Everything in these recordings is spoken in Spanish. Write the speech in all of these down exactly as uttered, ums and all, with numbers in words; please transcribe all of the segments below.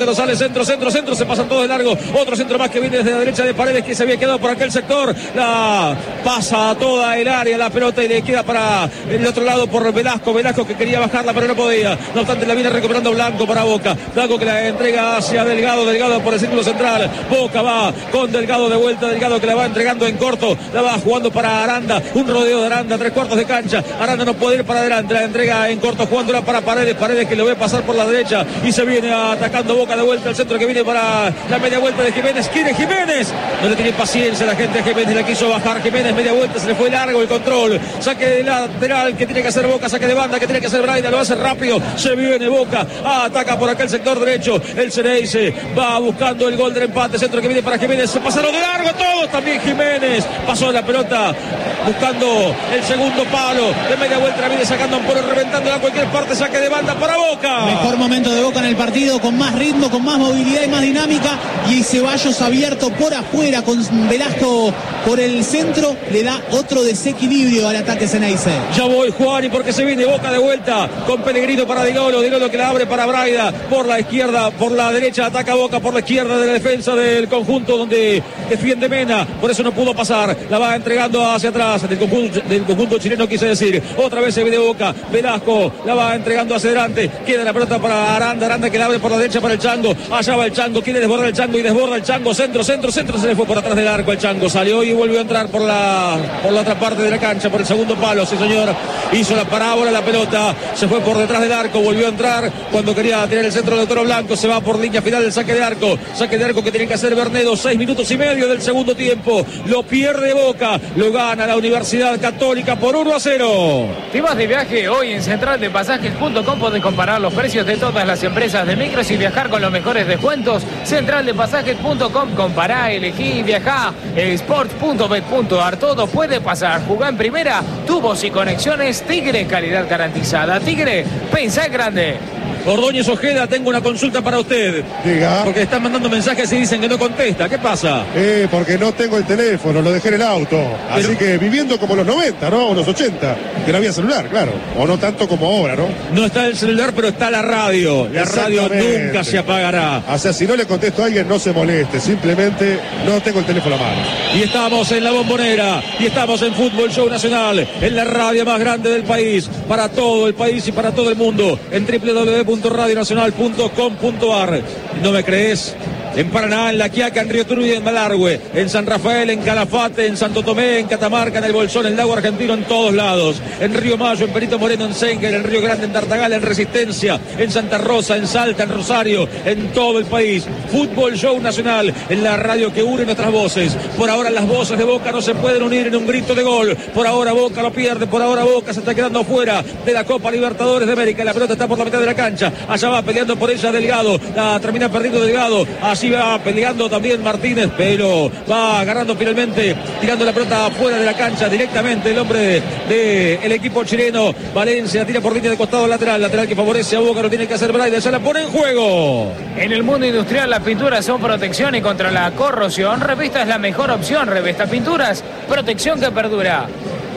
cuando sale centro, centro, centro, se pasan todos de largo. Otro centro más que viene desde la derecha de Paredes, que se había quedado por aquel sector. La pasa a toda el área la pelota y le queda para el otro lado por Velasco. Velasco que quería bajarla pero no podía. No obstante la viene recuperando Blanco para Boca. Blanco que la entrega hacia Delgado. Delgado por el círculo central. Boca va con Delgado de vuelta. Delgado que la va entregando en corto. La va jugando para Aranda. Un rodeo de Aranda. Tres cuartos de cancha. Aranda no puede ir para adelante. La entrega en corto jugándola para Paredes. Paredes que lo ve pasar por la derecha y se viene atacando Boca de vuelta. El centro que viene para la media vuelta de Jiménez. Quiere Jiménez. No le tiene paciencia la gente. Jiménez la quiso bajar. Jiménez media vuelta. Se le fue largo el control. Saque de lateral que tiene que hacer Boca. Saque de banda que tiene que hacer Braida. Lo hace rápido. Se viene Boca. Ataca por aquel sector derecho. El Ceneice va buscando el gol del empate. Centro que viene para Jiménez. Se pasaron de largo todos. También Jiménez. Pasó la pelota buscando el segundo palo. De media vuelta la viene sacando por reventándola a cualquier parte. Saque de banda para Boca. Mejor momento de Boca en el partido, con más ritmo, con más movilidad y más dinámica. Y Ceballos abierto por afuera con Velasco por el centro. Le da otro desequilibrio al ataque Ceneice. Ya voy, Juani, porque se viene Boca de vuelta con Pellegrino para Digolo. Digolo que la abre para Braida por la izquierda, por la derecha. Ataca Boca por la izquierda de la defensa del conjunto donde defiende Mena. Por eso no pudo pasar. La va entregando hacia atrás del conjunto, del conjunto chileno, quise decir. Otra vez se viene Boca. Velasco la va entregando hacia adelante. Queda la pelota para Aranda. Aranda que la abre por la derecha para el Chango. Allá va el Chango. Quiere desbordar el Chango y desborda el Chango. Centro, centro, centro. Se le fue por atrás del arco el Chango. Salió y volvió a entrar por la, por la otra parte de la cancha, por el segundo palo. Sí, señor. Hizo la parábola la pelota. Se fue por detrás del arco. Volvió a entrar cuando quería tirar el centro de Toro Blanco. Se va por línea final del saque de arco. Saque de arco que tiene que hacer Bernedo. Seis minutos y medio del segundo tiempo. Lo pierde Boca. Lo gana la Universidad Católica por uno a cero. Si vas de viaje hoy en central de pasajes punto com podés comparar los precios de todas las empresas de micros y viajar con los mejores descuentos. central de pasajes punto com, compará, elegí, viajá. sports punto bet punto ar, todo puede pasar. Jugá en primera, tubos y conexiones Tigre, calidad garantizada. Tigre, pensá en grande. Ordóñez Ojeda, tengo una consulta para usted. Diga. Porque están mandando mensajes y dicen que no contesta. ¿Qué pasa? Eh, porque no tengo el teléfono, lo dejé en el auto. Así Pero... que viviendo como los noventa, ¿no? O los ochenta. Que no había celular, claro. O no tanto como ahora, ¿no? No está el celular, pero está la radio. La radio nunca se apagará. O sea, si no le contesto a alguien, no se moleste. Simplemente no tengo el teléfono a mano. Y estamos en La Bombonera. Y estamos en Fútbol Show Nacional. En la radio más grande del país. Para todo el país y para todo el mundo. En doble u doble u doble u punto radio nacional punto com punto ar. ¿No me crees? En Paraná, en La Quiaca, en Río Turbio, en Malargüe, en San Rafael, en Calafate, en Santo Tomé, en Catamarca, en El Bolsón, en el Lago Argentino, en todos lados. En Río Mayo, en Perito Moreno, en Senker, en Río Grande, en Tartagal, en Resistencia, en Santa Rosa, en Salta, en Rosario, en todo el país. Fútbol Show Nacional, en la radio que une nuestras voces. Por ahora las voces de Boca no se pueden unir en un grito de gol. Por ahora Boca lo pierde, por ahora Boca se está quedando fuera de la Copa Libertadores de América. La pelota está por la mitad de la cancha. Allá va peleando por ella Delgado. La termina perdiendo Delgado. Así va peleando también Martínez, pero va agarrando finalmente, tirando la pelota fuera de la cancha directamente el hombre del de equipo chileno. Valencia tira por línea de costado lateral, lateral que favorece a Boca, lo tiene que hacer Braida, ya la pone en juego. En el mundo industrial las pinturas son protección y contra la corrosión. Revista es la mejor opción. Revista Pinturas, protección que perdura.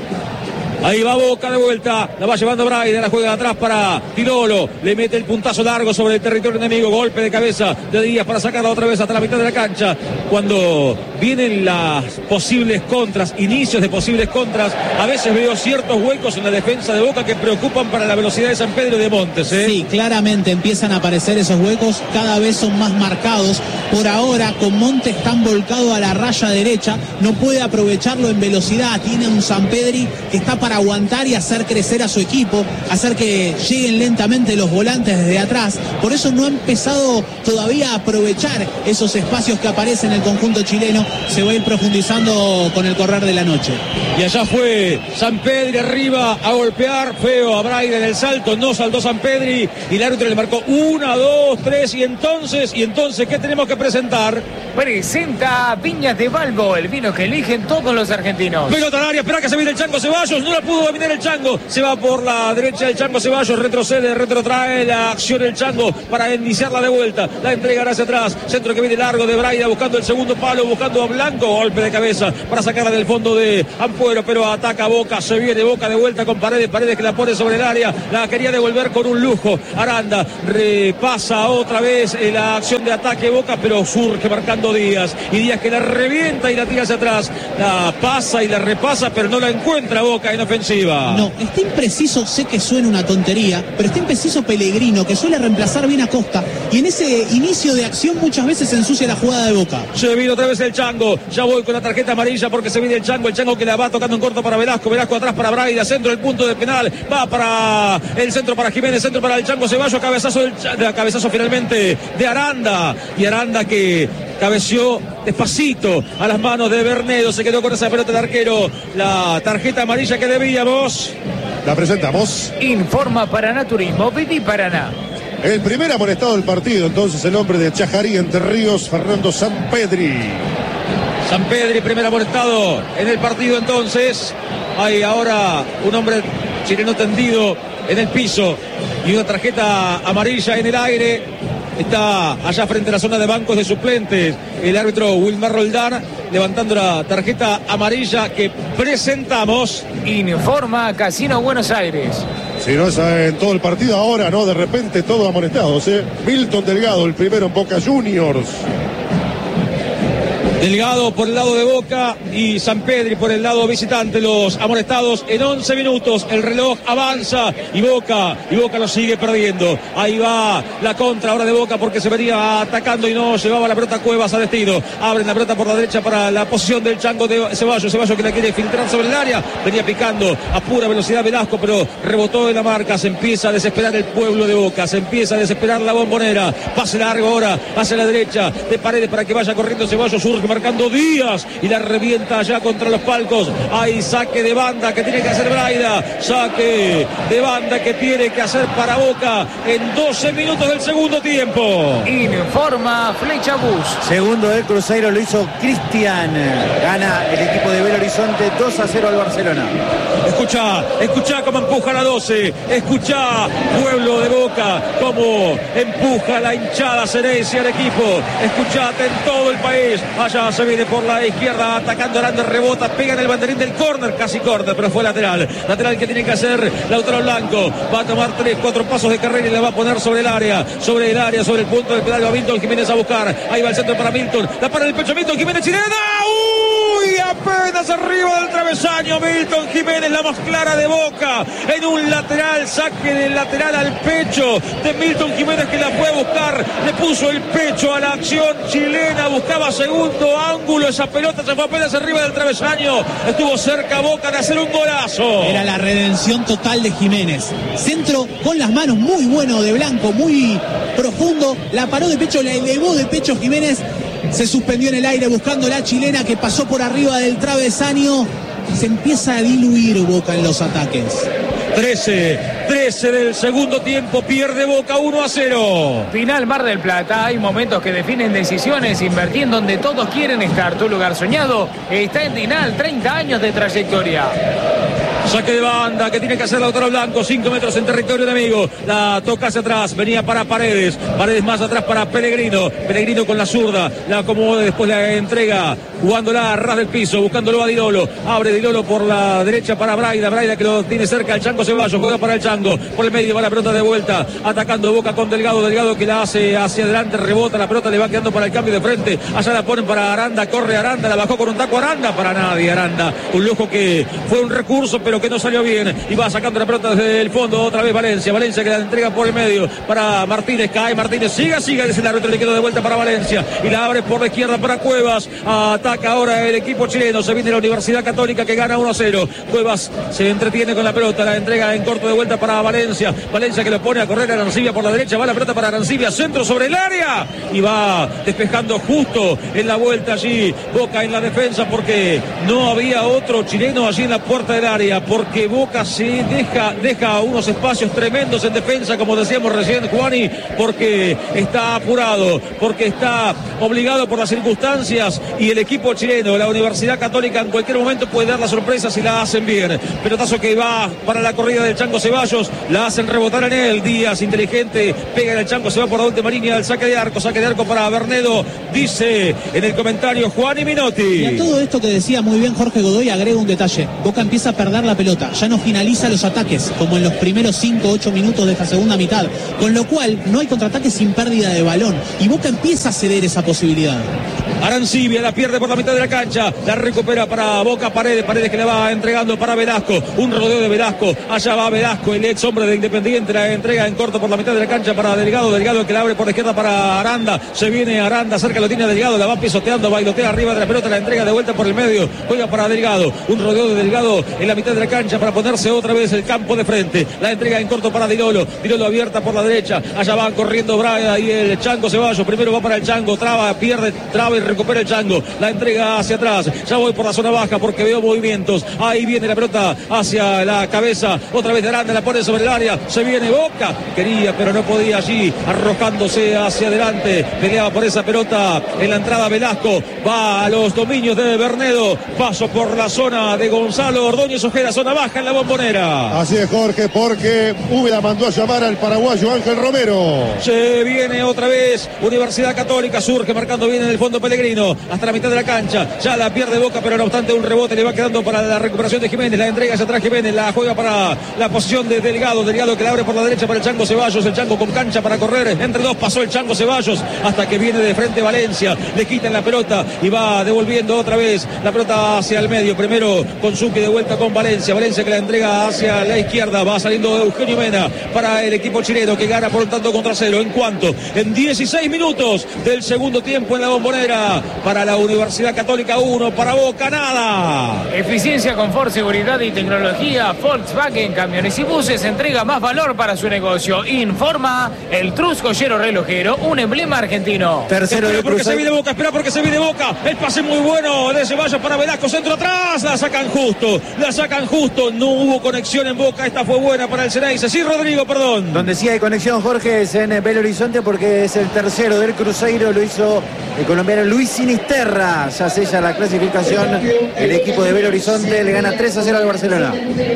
Ahí va Boca de vuelta, la va llevando Braida, la juega atrás para Tirolo, le mete el puntazo largo sobre el territorio enemigo, golpe de cabeza de Díaz para sacarla otra vez hasta la mitad de la cancha. Cuando vienen las posibles contras, inicios de posibles contras, a veces veo ciertos huecos en la defensa de Boca que preocupan para la velocidad de San Pedro y de Montes, ¿eh? Sí, claramente empiezan a aparecer esos huecos, cada vez son más marcados. Por ahora, con Montes tan volcado a la raya derecha, no puede aprovecharlo en velocidad. Tiene un Sampedri que está para aguantar y hacer crecer a su equipo, hacer que lleguen lentamente los volantes desde atrás. Por eso no ha empezado todavía a aprovechar esos espacios que aparecen en el conjunto chileno. Se va a ir profundizando con el correr de la noche. Y allá fue Sampedri arriba a golpear feo a Braida en el salto, no saltó Sampedri y el árbitro le marcó una, dos, tres y entonces, y entonces ¿qué tenemos que presentar? Presenta Viñas de Balbo, el vino que eligen todos los argentinos. Pelota al área, espera que se viene el Chango Ceballos, no la pudo dominar el Chango. Se va por la derecha del Chango Ceballos. Retrocede, retrotrae la acción el Chango para iniciarla de vuelta. La entrega hacia atrás. Centro que viene largo de Braida buscando el segundo palo, buscando a Blanco. Golpe de cabeza para sacarla del fondo de Ampuero, pero ataca Boca. Se viene Boca de vuelta con Paredes. Paredes que la pone sobre el área. La quería devolver con un lujo. Aranda repasa otra vez la acción de ataque Boca, pero surge marcando Díaz. Y Díaz que la revienta y la tira hacia atrás. La pasa y la repasa, pero no la encuentra Boca en ofensiva. No, está impreciso, sé que suena una tontería, pero está impreciso Pellegrino, que suele reemplazar bien a Costa. Y en ese inicio de acción muchas veces se ensucia la jugada de Boca. Se viene otra vez el Chango. Ya voy con la tarjeta amarilla porque se viene el Chango. El Chango que la va tocando en corto para Velasco. Velasco atrás para Braida. Centro del punto de penal. Va para el centro para Jiménez. Centro para el Chango Ceballos. Cabezazo, del, de, cabezazo finalmente de Aranda. Y Aranda que cabeció despacito a las manos de Bernedo. Se quedó con esa pelota de arquero. La tarjeta amarilla que debíamos. La presentamos. Informa Paraná Turismo. Viví Paraná. El primer amonestado del partido, entonces el hombre de Chajarí, Entre Ríos, Fernando Sampedri. Sampedri, primer amonestado en el partido entonces. Hay ahora un hombre chileno tendido en el piso y una tarjeta amarilla en el aire. Está allá frente a la zona de bancos de suplentes el árbitro Wilmar Roldán levantando la tarjeta amarilla que presentamos. Informa Casino Buenos Aires. Si no es en todo el partido, ahora no, de repente todos amonestados, ¿eh? Milton Delgado, el primero en Boca Juniors. Delgado por el lado de Boca y Sampedri por el lado visitante, los amonestados en once minutos. El reloj avanza y Boca, y Boca lo sigue perdiendo. Ahí va la contra ahora de Boca porque se venía atacando y no llevaba la pelota Cuevas a destino. Abren la pelota por la derecha para la posición del Chango de Ceballos. Ceballos que la quiere filtrar sobre el área. Venía picando a pura velocidad Velasco, pero rebotó en la marca. Se empieza a desesperar el pueblo de Boca. Se empieza a desesperar la Bombonera. Pase largo ahora hacia la derecha de Paredes para que vaya corriendo Ceballos. Surge marcando Díaz y la revienta allá contra los palcos. Hay saque de banda que tiene que hacer Braida. Saque de banda que tiene que hacer para Boca en doce minutos del segundo tiempo. Informa Flecha Bus. Segundo del Cruzeiro lo hizo Cristian. Gana el equipo de Belo Horizonte dos a cero al Barcelona. Escucha, escucha cómo empuja la doce. Escucha, pueblo de Boca, cómo empuja la hinchada Cerecia al equipo. Escuchate en todo el país. Allá se viene por la izquierda atacando Aranda, rebota, pega en el banderín del córner, casi córner, pero fue lateral. Lateral que tiene que hacer Lautaro Blanco. Va a tomar tres, cuatro pasos de carrera y la va a poner sobre el área, sobre el área, sobre el punto del penal. Va Milton Jiménez a buscar. Ahí va el centro para Milton. La para el pecho Milton Jiménez, chilena. ¡Uy! Apenas arriba del travesaño Milton Jiménez, la más clara de Boca. En un lateral, saque del lateral al pecho de Milton Jiménez que la fue a buscar. Le puso el pecho a la acción chilena. Buscaba segundo ángulo. Esa pelota se fue apenas arriba del travesaño. Estuvo cerca Boca de hacer un golazo. Era la redención total de Jiménez. Centro con las manos, muy bueno de Blanco, muy profundo. La paró de pecho, la elevó de pecho Jiménez. Se suspendió en el aire buscando la chilena que pasó por arriba del travesaño. Se empieza a diluir Boca en los ataques. trece, trece del segundo tiempo, pierde Boca uno a cero. Final Mar del Plata, hay momentos que definen decisiones, invertir en donde todos quieren estar. Tu lugar soñado está en Dinal, treinta años de trayectoria. Saque de banda que tiene que hacer Lautaro Blanco, cinco metros en territorio enemigo. La toca hacia atrás, venía para Paredes. Paredes más atrás para Pellegrino. Pellegrino con la zurda, la acomoda, después la entrega, jugándola a ras del piso, buscándolo a Dilolo. Abre Dilolo por la derecha para Braida. Braida que lo tiene cerca el Chango Ceballos, juega para el Chango. Por el medio va la pelota de vuelta, atacando Boca con Delgado. Delgado que la hace hacia adelante, rebota, la pelota le va quedando para el cambio de frente. Allá la ponen para Aranda, corre Aranda, la bajó con un taco Aranda, para nadie Aranda. Un lujo que fue un recurso, pero que no salió bien. Y va sacando la pelota desde el fondo, otra vez Valencia. Valencia que la entrega por el medio para Martínez, cae Martínez, siga, siga, dice el árbitro, le quedó de vuelta para Valencia. Y la abre por la izquierda para Cuevas. Ataca ahora el equipo chileno, se viene la Universidad Católica que gana uno a cero. Cuevas se entretiene con la pelota, la entrega en corto de vuelta para Valencia. Valencia que lo pone a correr a Arancibia por la derecha, va la pelota para Arancibia, centro sobre el área y va despejando justo en la vuelta allí Boca en la defensa porque no había otro chileno allí en la puerta del área. porque Boca sí deja, deja unos espacios tremendos en defensa, como decíamos recién, Juani, porque está apurado, porque está obligado por las circunstancias, y el equipo chileno, la Universidad Católica, en cualquier momento puede dar la sorpresa si la hacen bien. Pelotazo que va para la corrida del Chango Ceballos, la hacen rebotar en él. Díaz, inteligente, pega en el Chango, se va por la última línea del saque de arco, saque de arco para Bernedo, dice en el comentario Juani Minotti. Y a todo esto que decía muy bien Jorge Godoy, agrega un detalle. Boca empieza a perder la pelota, ya no finaliza los ataques, como en los primeros cinco o ocho minutos de esta segunda mitad, con lo cual no hay contraataque sin pérdida de balón, y Boca empieza a ceder esa posibilidad. Arancibia la pierde por la mitad de la cancha, la recupera para Boca Paredes, Paredes que le va entregando para Velasco, un rodeo de Velasco, allá va Velasco, el ex hombre de Independiente, la entrega en corto por la mitad de la cancha para Delgado, Delgado que la abre por la izquierda para Aranda, se viene Aranda, cerca lo tiene Delgado, la va pisoteando, bailotea arriba de la pelota, la entrega de vuelta por el medio, juega para Delgado, un rodeo de Delgado en la mitad de la cancha para ponerse otra vez el campo de frente, la entrega en corto para Dilolo, Dilolo abierta por la derecha, allá van corriendo Braga y el Chango Ceballos, primero va para el Chango, traba, pierde, traba y recupera el Chango, la entrega hacia atrás, ya voy por la zona baja porque veo movimientos, ahí viene la pelota hacia la cabeza, otra vez de Aranda, la pone sobre el área, se viene Boca, quería pero no podía allí, arrojándose hacia adelante, peleaba por esa pelota en la entrada Velasco, va a los dominios de Bernedo, paso por la zona de Gonzalo Ordóñez Ojeda, zona baja en la Bombonera. Así es, Jorge, porque Úbeda mandó a llamar al paraguayo Ángel Romero. Se viene otra vez Universidad Católica, surge marcando bien en el fondo Pellegrino, hasta la mitad de la cancha, ya la pierde Boca, pero no obstante un rebote le va quedando para la recuperación de Jiménez, la entrega hacia atrás Jiménez, la juega para la posición de Delgado, Delgado que la abre por la derecha para el Chango Ceballos, el Chango con cancha para correr, entre dos pasó el Chango Ceballos, hasta que viene de frente Valencia, le quitan la pelota y va devolviendo otra vez la pelota hacia el medio, primero con Zucchi de vuelta con Valencia, Valencia que la entrega hacia la izquierda, va saliendo Eugenio Mena para el equipo chileno que gana por un tanto contra cero, en cuanto en dieciséis minutos del segundo tiempo en la Bombonera, para la Universidad Católica uno, para Boca nada. Eficiencia, confort, seguridad y tecnología. Volkswagen Camiones y Buses entrega más valor para su negocio. Informa el Truscollero Relojero, un emblema argentino. Tercero espera porque se viene Boca, espera porque se viene Boca. El pase muy bueno de Ceballos para Velasco, centro atrás, la sacan justo, la sacan justo. No hubo conexión en Boca, esta fue buena para el Ceneice. Sí, Rodrigo, perdón. Donde sí hay conexión, Jorge, es en Belo Horizonte, porque es el tercero del Cruzeiro, lo hizo el colombiano Luis Sinisterra. Ya sella la clasificación el equipo de Belo Horizonte, le gana tres a cero al Barcelona.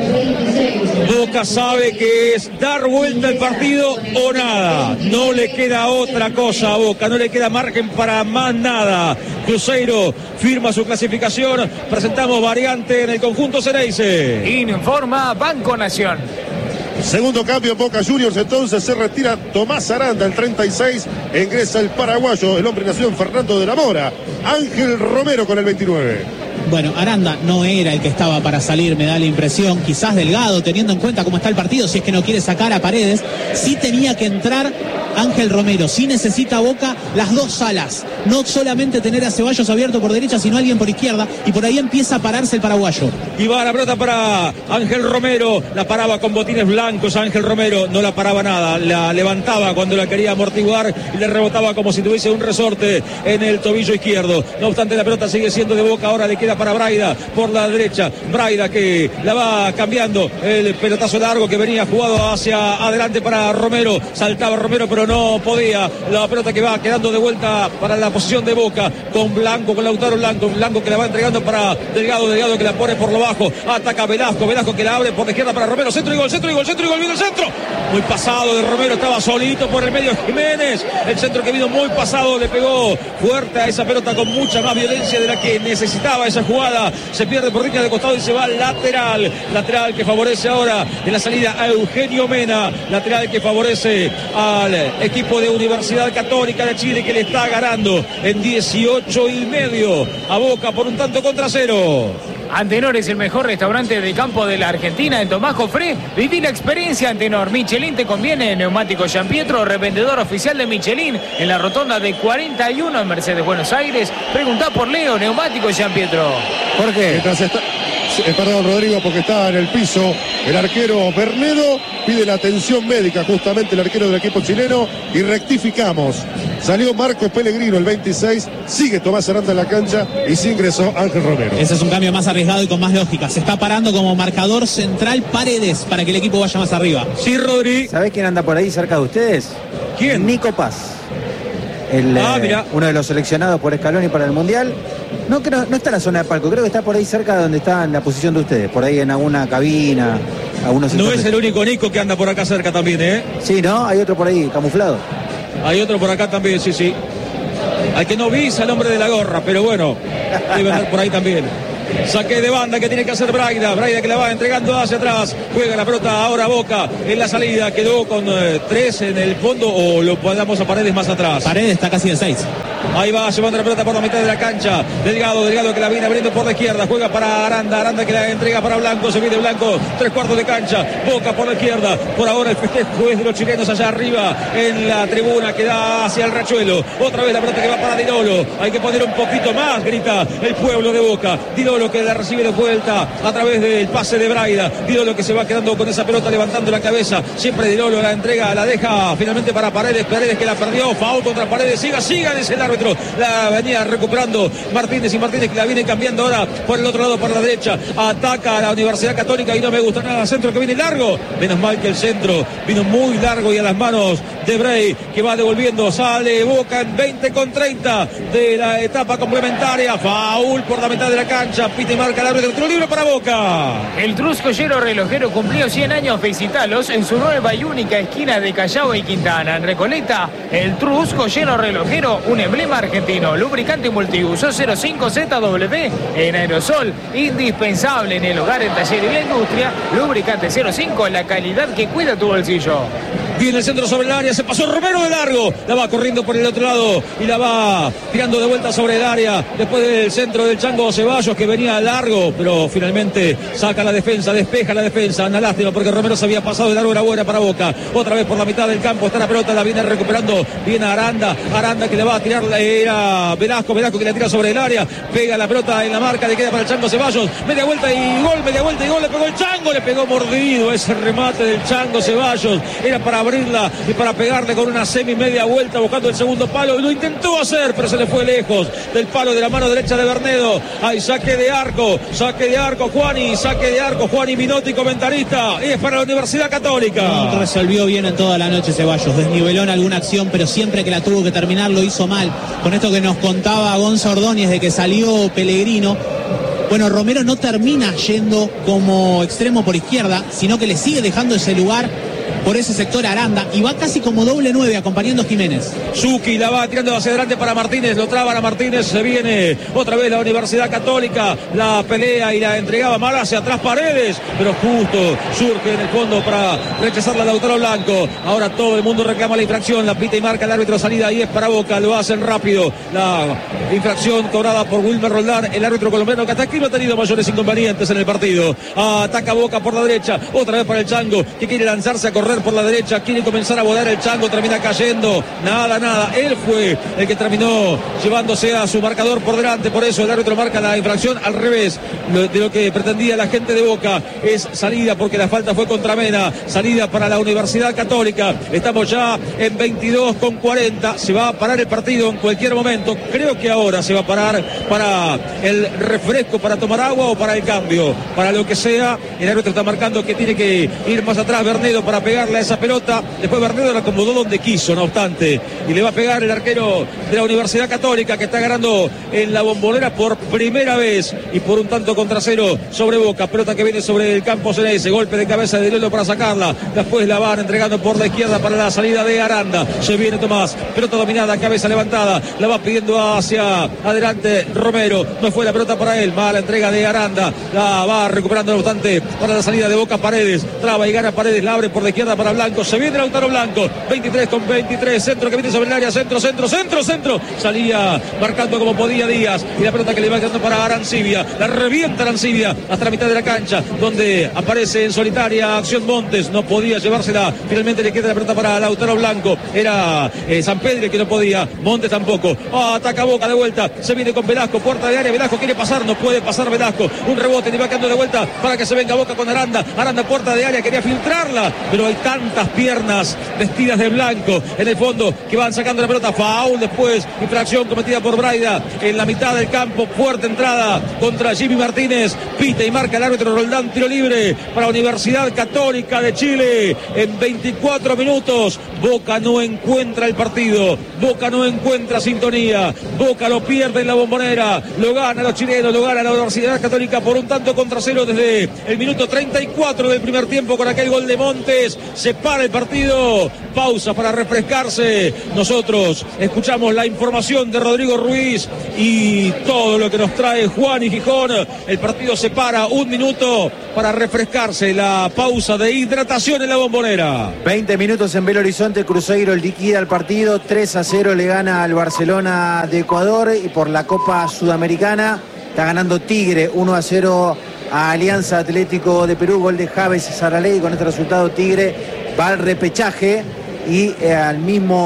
Boca sabe que es dar vuelta el partido o nada, no le queda otra cosa a Boca, no le queda margen para más nada. Cruzeiro firma su clasificación, presentamos variante en el conjunto Ceneice. Informa Banco Nación. Segundo cambio en Boca Juniors, entonces se retira Tomás Aranda, el treinta y seis, e ingresa el paraguayo, el hombre nació en Fernando de la Mora, Ángel Romero con el veintinueve. Bueno, Aranda no era el que estaba para salir, me da la impresión. Quizás Delgado, teniendo en cuenta cómo está el partido, si es que no quiere sacar a Paredes, sí tenía que entrar Ángel Romero. Sí necesita Boca las dos alas. No solamente tener a Ceballos abierto por derecha, sino alguien por izquierda. Y por ahí empieza a pararse el paraguayo. Y va la pelota para Ángel Romero. La paraba con botines blancos Ángel Romero. No la paraba nada. La levantaba cuando la quería amortiguar y le rebotaba como si tuviese un resorte en el tobillo izquierdo. No obstante, la pelota sigue siendo de Boca. Ahora le queda para Braida por la derecha. Braida que la va cambiando. El pelotazo largo que venía jugado hacia adelante para Romero. Saltaba Romero, pero no podía. La pelota que va quedando de vuelta para la posición de Boca con Blanco, con Lautaro Blanco. Blanco que la va entregando para Delgado. Delgado que la pone por lo bajo. Ataca Velasco. Velasco que la abre por la izquierda para Romero. Centro y gol, centro y gol, centro y gol. Viene el centro. Muy pasado de Romero. Estaba solito por el medio Jiménez. El centro que vino muy pasado. Le pegó fuerte a esa pelota con mucha más violencia de la que necesitaba esa jugada. Se pierde por línea de costado y se va al lateral. Lateral que favorece ahora en la salida a Eugenio Mena. Lateral que favorece al equipo de Universidad Católica de Chile, que le está ganando en dieciocho y medio a Boca por un tanto contra cero. Antenor es el mejor restaurante de campo de la Argentina. En Tomás Jofré, viví la experiencia Antenor. Michelin te conviene. Neumático Gianpietro, revendedor oficial de Michelin en la rotonda de cuarenta y uno en Mercedes, Buenos Aires. Preguntá por Leo, Neumático Gianpietro. ¿Por qué? Mientras está... eh, perdón, Rodrigo, porque está en el piso el arquero Bernedo, pide la atención médica justamente el arquero del equipo chileno y rectificamos. Salió Marcos Pellegrino el veintiséis, sigue Tomás Aranda en la cancha y sí ingresó Ángel Romero. Ese es un cambio más arriesgado y con más lógica. Se está parando como marcador central Paredes para que el equipo vaya más arriba. Sí, Rodri. ¿Sabés quién anda por ahí cerca de ustedes? ¿Quién? Nico Paz. El, Ah, eh, mira. uno de los seleccionados por Scaloni para el Mundial. No, creo, no está en la zona de palco, creo que está por ahí cerca de donde está en la posición de ustedes, por ahí en alguna cabina, algunos No sectores. es el único Nico que anda por acá cerca también, ¿eh? Sí, ¿no? Hay otro por ahí, camuflado. Hay otro por acá también, sí, sí. Al que no visa el hombre de la gorra, pero bueno, debe estar por ahí también. Saque de banda que tiene que hacer Braida. Braida que la va entregando hacia atrás. Juega la pelota ahora Boca en la salida. Quedó con eh, tres en el fondo o lo podamos a Paredes más atrás. Paredes está casi de seis. Ahí va llevando la pelota por la mitad de la cancha. Delgado, Delgado que la viene abriendo por la izquierda. Juega para Aranda. Aranda que la entrega para Blanco. Se viene Blanco. Tres cuartos de cancha. Boca por la izquierda. Por ahora el festejo es de los chilenos allá arriba en la tribuna que da hacia el Rachuelo. Otra vez la pelota que va para Dilolo. Hay que poner un poquito más, grita el pueblo de Boca. Dilolo que la recibe de vuelta a través del pase de Braida. Dilolo que se va quedando con esa pelota levantando la cabeza. Siempre Dilolo la entrega, la deja finalmente para Paredes. Paredes que la perdió. Foul contra Paredes. Siga, siga, dice el árbitro. La venía recuperando Martínez y Martínez que la viene cambiando ahora por el otro lado, por la derecha. Ataca a la Universidad Católica y no me gusta nada. Centro que viene largo. Menos mal que el centro vino muy largo y a las manos de Bray que va devolviendo. Sale Boca en veinte con treinta de la etapa complementaria. Foul por la mitad de la cancha. Pita y marca el árbitro. Otro libre para Boca. El Truscollero relojero cumplió cien años. Visitalos en su nueva y única esquina de Callao y Quintana. En Recoleta, el Truscollero relojero, un emblema argentino. Lubricante multiuso cero cinco Z W en aerosol. Indispensable en el hogar, el taller y la industria. Lubricante cero cinco, la calidad que cuida tu bolsillo. Viene el centro sobre el área, se pasó Romero de largo, la va corriendo por el otro lado y la va tirando de vuelta sobre el área, después del centro del Chango Ceballos que venía largo, pero finalmente saca la defensa, despeja la defensa, una lástima porque Romero se había pasado de largo, era buena para Boca, otra vez por la mitad del campo, está la pelota, la viene recuperando, viene Aranda, Aranda que le va a tirar, era Velasco, Velasco que la tira sobre el área, pega la pelota en la marca, le queda para el Chango Ceballos, media vuelta y gol, media vuelta y gol, le pegó el Chango, le pegó mordido ese remate del Chango Ceballos, era para abrirla y para pegarle con una semi media vuelta buscando el segundo palo, y lo intentó hacer pero se le fue lejos del palo de la mano derecha de Bernedo. Hay saque de arco, saque de arco Juani, saque de arco Juani Minotti, comentarista, y es para la Universidad Católica. No resolvió bien en toda la noche Ceballos, desniveló en alguna acción pero siempre que la tuvo que terminar lo hizo mal. Con esto que nos contaba Gonza Ordóñez de que salió Pellegrino, bueno, Romero no termina yendo como extremo por izquierda, sino que le sigue dejando ese lugar por ese sector Aranda y va casi como doble nueve acompañando a Jiménez. Zucchi la va tirando hacia adelante para Martínez, lo traba a Martínez, se viene otra vez la Universidad Católica, la pelea y la entregaba mal hacia atrás Paredes, pero justo surge en el fondo para rechazarla a Lautaro Blanco. Ahora todo el mundo reclama la infracción, la pita y marca el árbitro, salida y es para Boca, lo hacen rápido, la infracción cobrada por Wilmer Roldán, el árbitro colombiano que hasta aquí no ha tenido mayores inconvenientes en el partido. Ataca Boca por la derecha, otra vez para el Chango que quiere lanzarse a correr por la derecha, quiere comenzar a volar el Chango, termina cayendo, nada, nada, él fue el que terminó llevándose a su marcador por delante, por eso el árbitro marca la infracción al revés de lo que pretendía la gente de Boca, es salida porque la falta fue contra Mena, salida para la Universidad Católica, estamos ya en veintidós con cuarenta, se va a parar el partido en cualquier momento, creo que ahora se va a parar para el refresco, para tomar agua o para el cambio, para lo que sea, el árbitro está marcando que tiene que ir más atrás Bernedo para pegar a esa pelota, después Bernedo la acomodó donde quiso, no obstante, y le va a pegar el arquero de la Universidad Católica que está ganando en la Bombonera por primera vez y por un tanto contra cero sobre Boca, pelota que viene sobre el campo Ceneice, golpe de cabeza de Lolo para sacarla, después la van entregando por la izquierda para la salida de Aranda, se viene Tomás, pelota dominada, cabeza levantada, la va pidiendo hacia adelante Romero, no fue la pelota para él, mala entrega de Aranda, la va recuperando no obstante para la salida de Boca Paredes, traba y gana Paredes, la abre por la izquierda entrada para Blanco, se viene Lautaro Blanco, veintitrés con veintitrés, centro que viene sobre el área, centro, centro, centro, centro, salía marcando como podía Díaz, y la pelota que le va quedando para Arancibia, la revienta Arancibia hasta la mitad de la cancha, donde aparece en solitaria acción Montes, no podía llevársela, finalmente le queda la pelota para Lautaro Blanco, era eh, Sampedri que no podía, Montes tampoco, oh, ataca Boca de vuelta, se viene con Velasco, puerta de área, Velasco quiere pasar, no puede pasar Velasco, un rebote, le va quedando de vuelta para que se venga Boca con Aranda, Aranda puerta de área, quería filtrarla, pero hay tantas piernas vestidas de blanco en el fondo que van sacando la pelota, foul después, infracción cometida por Braida en la mitad del campo, fuerte entrada contra Jimmy Martínez, pita y marca el árbitro Roldán, tiro libre para Universidad Católica de Chile en veinticuatro minutos. Boca no encuentra el partido, Boca no encuentra sintonía, Boca lo pierde en la Bombonera, lo gana los chilenos, lo gana la Universidad Católica por un tanto contra cero desde el minuto treinta y cuatro del primer tiempo con aquel gol de Montes, se para el partido, pausa para refrescarse, nosotros escuchamos la información de Rodrigo Ruiz y todo lo que nos trae Juan y Gijón, el partido se para un minuto para refrescarse, la pausa de hidratación en la Bombonera. veinte minutos en Belo Horizonte, Cruzeiro liquida el partido, tres a cero le gana al Barcelona de Ecuador y por la Copa Sudamericana está ganando Tigre uno a cero a Alianza Atlético de Perú, gol de Javes Saraley, con este resultado Tigre va al repechaje y eh, al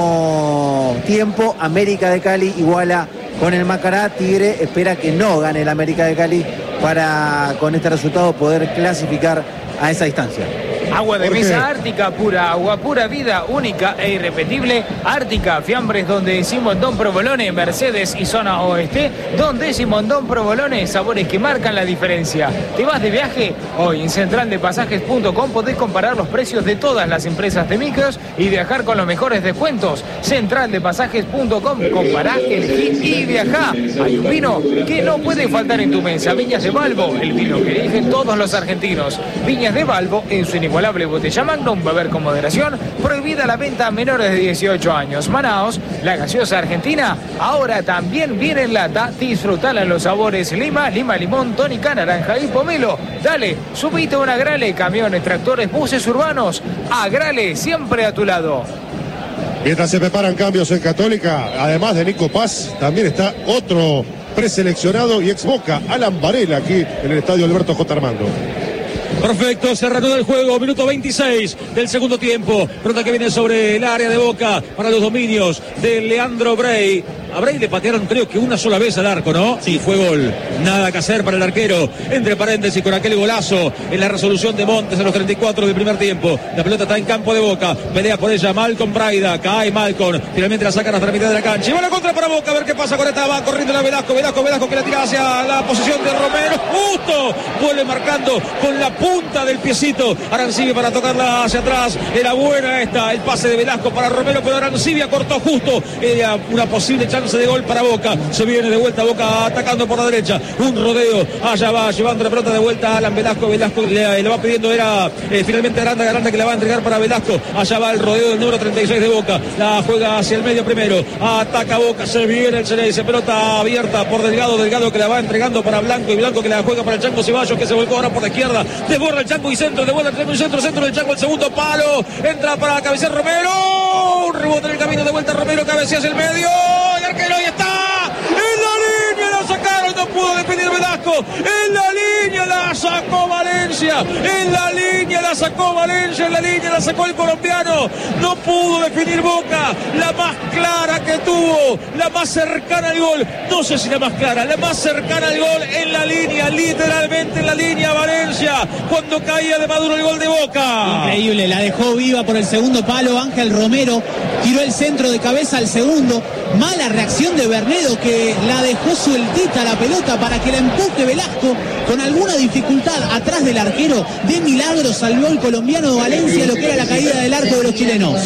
mismo tiempo América de Cali iguala con el Macará, Tigre espera que no gane el América de Cali para con este resultado poder clasificar a esa distancia. Agua de mesa Ártica, pura agua, pura vida, única e irrepetible. Ártica, fiambres Don Décimo Don Provolone, Mercedes y zona oeste. Don Décimo Don Provolone, sabores que marcan la diferencia. ¿Te vas de viaje? Hoy en central de pasajes punto com podés comparar los precios de todas las empresas de micros y viajar con los mejores descuentos. central de pasajes punto com, compará, elegí y viajá. Hay un vino que no puede faltar en tu mesa. Viñas de Balbo, el vino que eligen todos los argentinos. Viñas de Balbo en su inigualable botella Magnum, beber con moderación, prohibida la venta a menores de dieciocho años. Manaos, la gaseosa argentina, ahora también viene en lata, disfrutala en los sabores lima, lima limón, tónica, naranja y pomelo. Dale, subite a un Agrale, camiones, tractores, buses urbanos, Agrale, siempre a tu lado. Mientras se preparan cambios en Católica, además de Nico Paz, también está otro preseleccionado y ex Boca, Alan Varela, aquí en el estadio Alberto J. Armando. Perfecto, se reanuda el juego, minuto veintiséis del segundo tiempo. Pelota que viene sobre el área de Boca para los dominios de Leandro Bray. A Bray le patearon creo que una sola vez al arco, ¿no? Sí, fue gol. Nada que hacer para el arquero. Entre paréntesis con aquel golazo en la resolución de Montes a los treinta y cuatro del primer tiempo. La pelota está en campo de Boca. Pelea por ella Malcolm Braida. Cae Malcolm. Finalmente la sacan hasta la mitad de la cancha. Y va la contra para Boca. A ver qué pasa con esta. Va corriendo la Velasco. Velasco, Velasco que la tira hacia la posición de Romero. Justo. Vuelve marcando con la punta del piecito. Arancibia para tocarla hacia atrás. Era buena esta. El pase de Velasco para Romero. Pero Arancibia cortó justo. Era una posible chance de gol para Boca. Se viene de vuelta Boca atacando por la derecha. Un rodeo. Allá va llevando la pelota de vuelta a Alan Velasco. Velasco le, le va pidiendo. Era eh, finalmente Aranda. Aranda que la va a entregar para Velasco. Allá va el rodeo del número treinta y seis de Boca. La juega hacia el medio primero. Ataca Boca. Se viene el Ceneice. Pelota abierta por Delgado. Delgado que la va entregando para Blanco. Y Blanco que la juega para el Chango Ceballos que se volcó ahora por la izquierda. Desborda el Chango y centro. Desborda el Chango y centro. Centro del Chango. El segundo palo. Entra para cabecear Romero. Un rebote en el camino de vuelta. Romero cabecea hacia el medio. El arquero ahí está. En la línea la sacaron. No pudo definir Velasco. En la línea la sacó Valencia. En la línea la sacó Valencia. En la línea la sacó el colombiano. No pudo definir Boca. La más clara que tuvo. La más cercana al gol. No sé si la más clara. La más cercana al gol en la línea. Literalmente en la línea Valencia. Cuando caía de Maduro el gol de Boca. Increíble. La dejó viva por el segundo palo. Ángel Romero tiró el centro de cabeza al segundo. Mala reacción de Bernedo que la dejó sueltita la pelota para que la empuje Velasco con alguna dificultad atrás del arquero. De milagro salvó el colombiano de Valencia lo que era la caída del arco de los chilenos.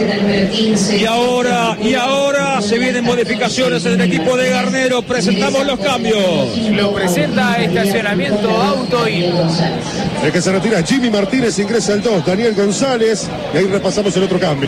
Y ahora, y ahora se vienen modificaciones en el equipo de Garnero. Presentamos los cambios. Lo presenta Estacionamiento Auto y El que se retira Jimmy Martínez, ingresa el dos, Daniel González. Y ahí repasamos el otro cambio.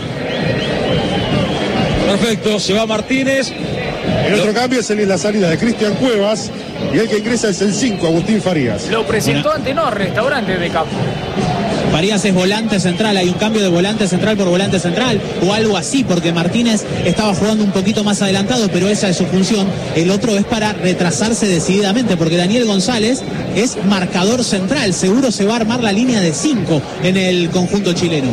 Perfecto, se va Martínez. El otro cambio es el, la salida de Cristian Cuevas. Y el que ingresa es el cinco, Agustín Farías. lo presentó Antenor, restaurante de Capo. Farías es volante central, hay un cambio de volante central por volante central o algo así, porque Martínez estaba jugando un poquito más adelantado, pero esa es su función. El otro es para retrasarse decididamente, porque Daniel González es marcador central, seguro se va a armar la línea de cinco en el conjunto chileno.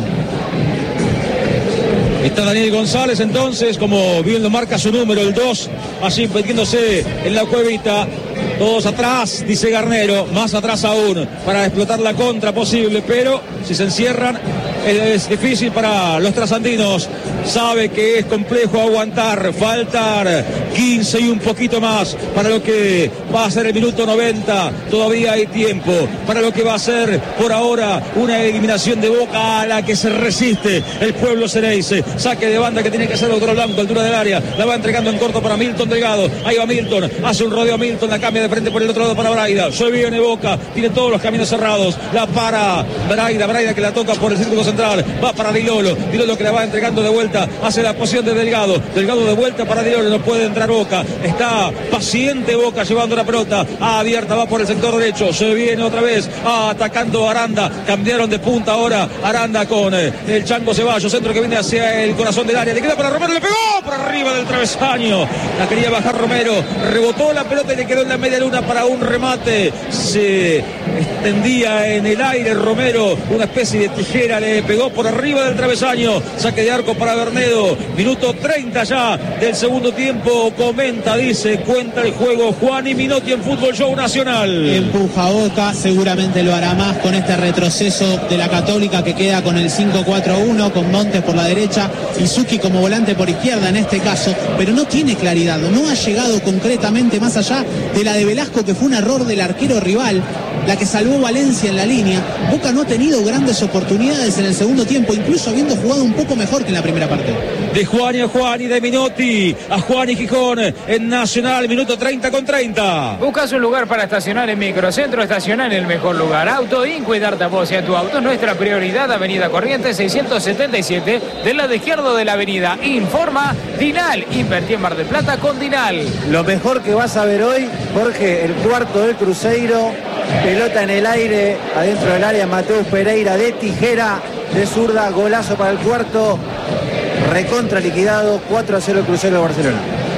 Está Daniel González entonces, como bien lo marca su número, el dos, allí metiéndose en la cuevita. Todos atrás, dice Garnero, más atrás aún, para explotar la contra posible, pero si se encierran es difícil para los trasandinos. Sabe que es complejo aguantar, faltar quince y un poquito más para lo que va a ser el minuto noventa. Todavía hay tiempo para lo que va a ser por ahora una eliminación de Boca a la que se resiste el pueblo Xeneize. Saque de banda que tiene que hacer otro blanco, altura del área. La va entregando en corto para Milton Delgado. Ahí va Milton, hace un rodeo a Milton, la cambia de frente por el otro lado para Braida. Se viene Boca, tiene todos los caminos cerrados. La para Braida, Braida que la toca por el círculo central. Va para Dilolo, Dilolo que la va entregando de vuelta. Hace la posición de Delgado, Delgado de vuelta para Dilolo, no puede entrar Boca. Está paciente Boca llevando la pelota abierta, va por el sector derecho. Se viene otra vez atacando Aranda. Cambiaron de punta ahora Aranda con eh, el Chango Ceballos. Centro que viene hacia el corazón del área. Le queda para Romero, le pegó por arriba del travesaño. La quería bajar Romero. Rebotó la pelota y le quedó en la media luna para un remate. Se extendía en el aire Romero. Una especie de tijera le pegó por arriba del travesaño. Saque de arco para Bernedo. Minuto treinta ya del segundo tiempo. Comenta, dice, cuenta el juego Juani Minotti en Fútbol Show Nacional. Empuja Boca, seguramente lo hará más con este retroceso de la Católica que queda con el cinco cuatro uno, con Montes por la derecha y Suki como volante por izquierda en este caso, pero no tiene claridad, no ha llegado concretamente más allá de la de Velasco, que fue un error del arquero rival, la que salvó Valencia en la línea. Boca no ha tenido grandes oportunidades en el segundo tiempo, incluso habiendo jugado un poco mejor que en la primera parte. De Juani a Juani, de Minotti a Juani Gijón en Nacional, minuto treinta con treinta. Buscas un lugar para estacionar en Microcentro, estacionar en el mejor lugar. Auto Inco y darte voz a tu auto es nuestra prioridad. Avenida Corrientes seiscientos setenta y siete, del lado izquierdo de la avenida. Informa Dinal. Invertí en Mar del Plata con Dinal. Lo mejor que vas a ver hoy, Jorge, el cuarto del Cruzeiro. Pelota en el aire, adentro del área, Mateus Pereira de tijera, de zurda, golazo para el cuarto. Recontra liquidado, cuatro a cero el Cruzeiro de Barcelona.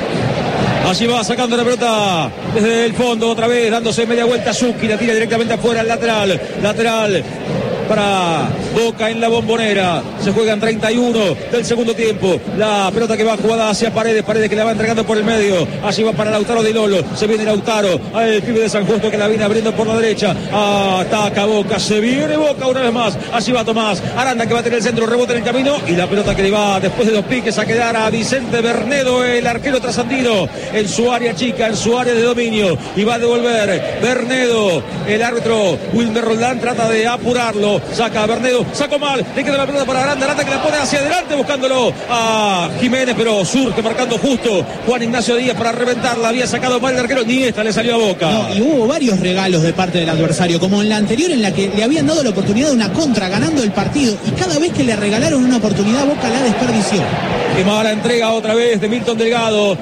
Allí va sacando la pelota desde el fondo otra vez, dándose media vuelta Suki, la tira directamente afuera al lateral, lateral para Boca en la Bombonera. Se juegan treinta y uno del segundo tiempo. La pelota que va jugada hacia Paredes, Paredes que la va entregando por el medio. Allí va para Lautaro Dilolo. Se viene Lautaro, el pibe de San Justo que la viene abriendo por la derecha. Ataca Boca, se viene Boca una vez más. Allí va Tomás Aranda que va a tener el centro, rebote en el camino y la pelota que le va después de dos piques a quedar a Vicente Bernedo, el arquero trasandino, en su área chica, en su área de dominio, y va a devolver Bernedo. El árbitro Wilmer Roldán trata de apurarlo. Saca a Bernedo, sacó mal, le queda la pelota para Aranda, Aranda que la pone hacia adelante buscándolo a Jiménez, pero surge marcando justo Juan Ignacio Díaz para reventarla. Había sacado mal el arquero, ni esta le salió a Boca. No, y hubo varios regalos de parte del adversario, como en la anterior en la que le habían dado la oportunidad de una contra ganando el partido, y cada vez que le regalaron una oportunidad Boca la desperdició. Qué mala entrega otra vez de Milton Delgado.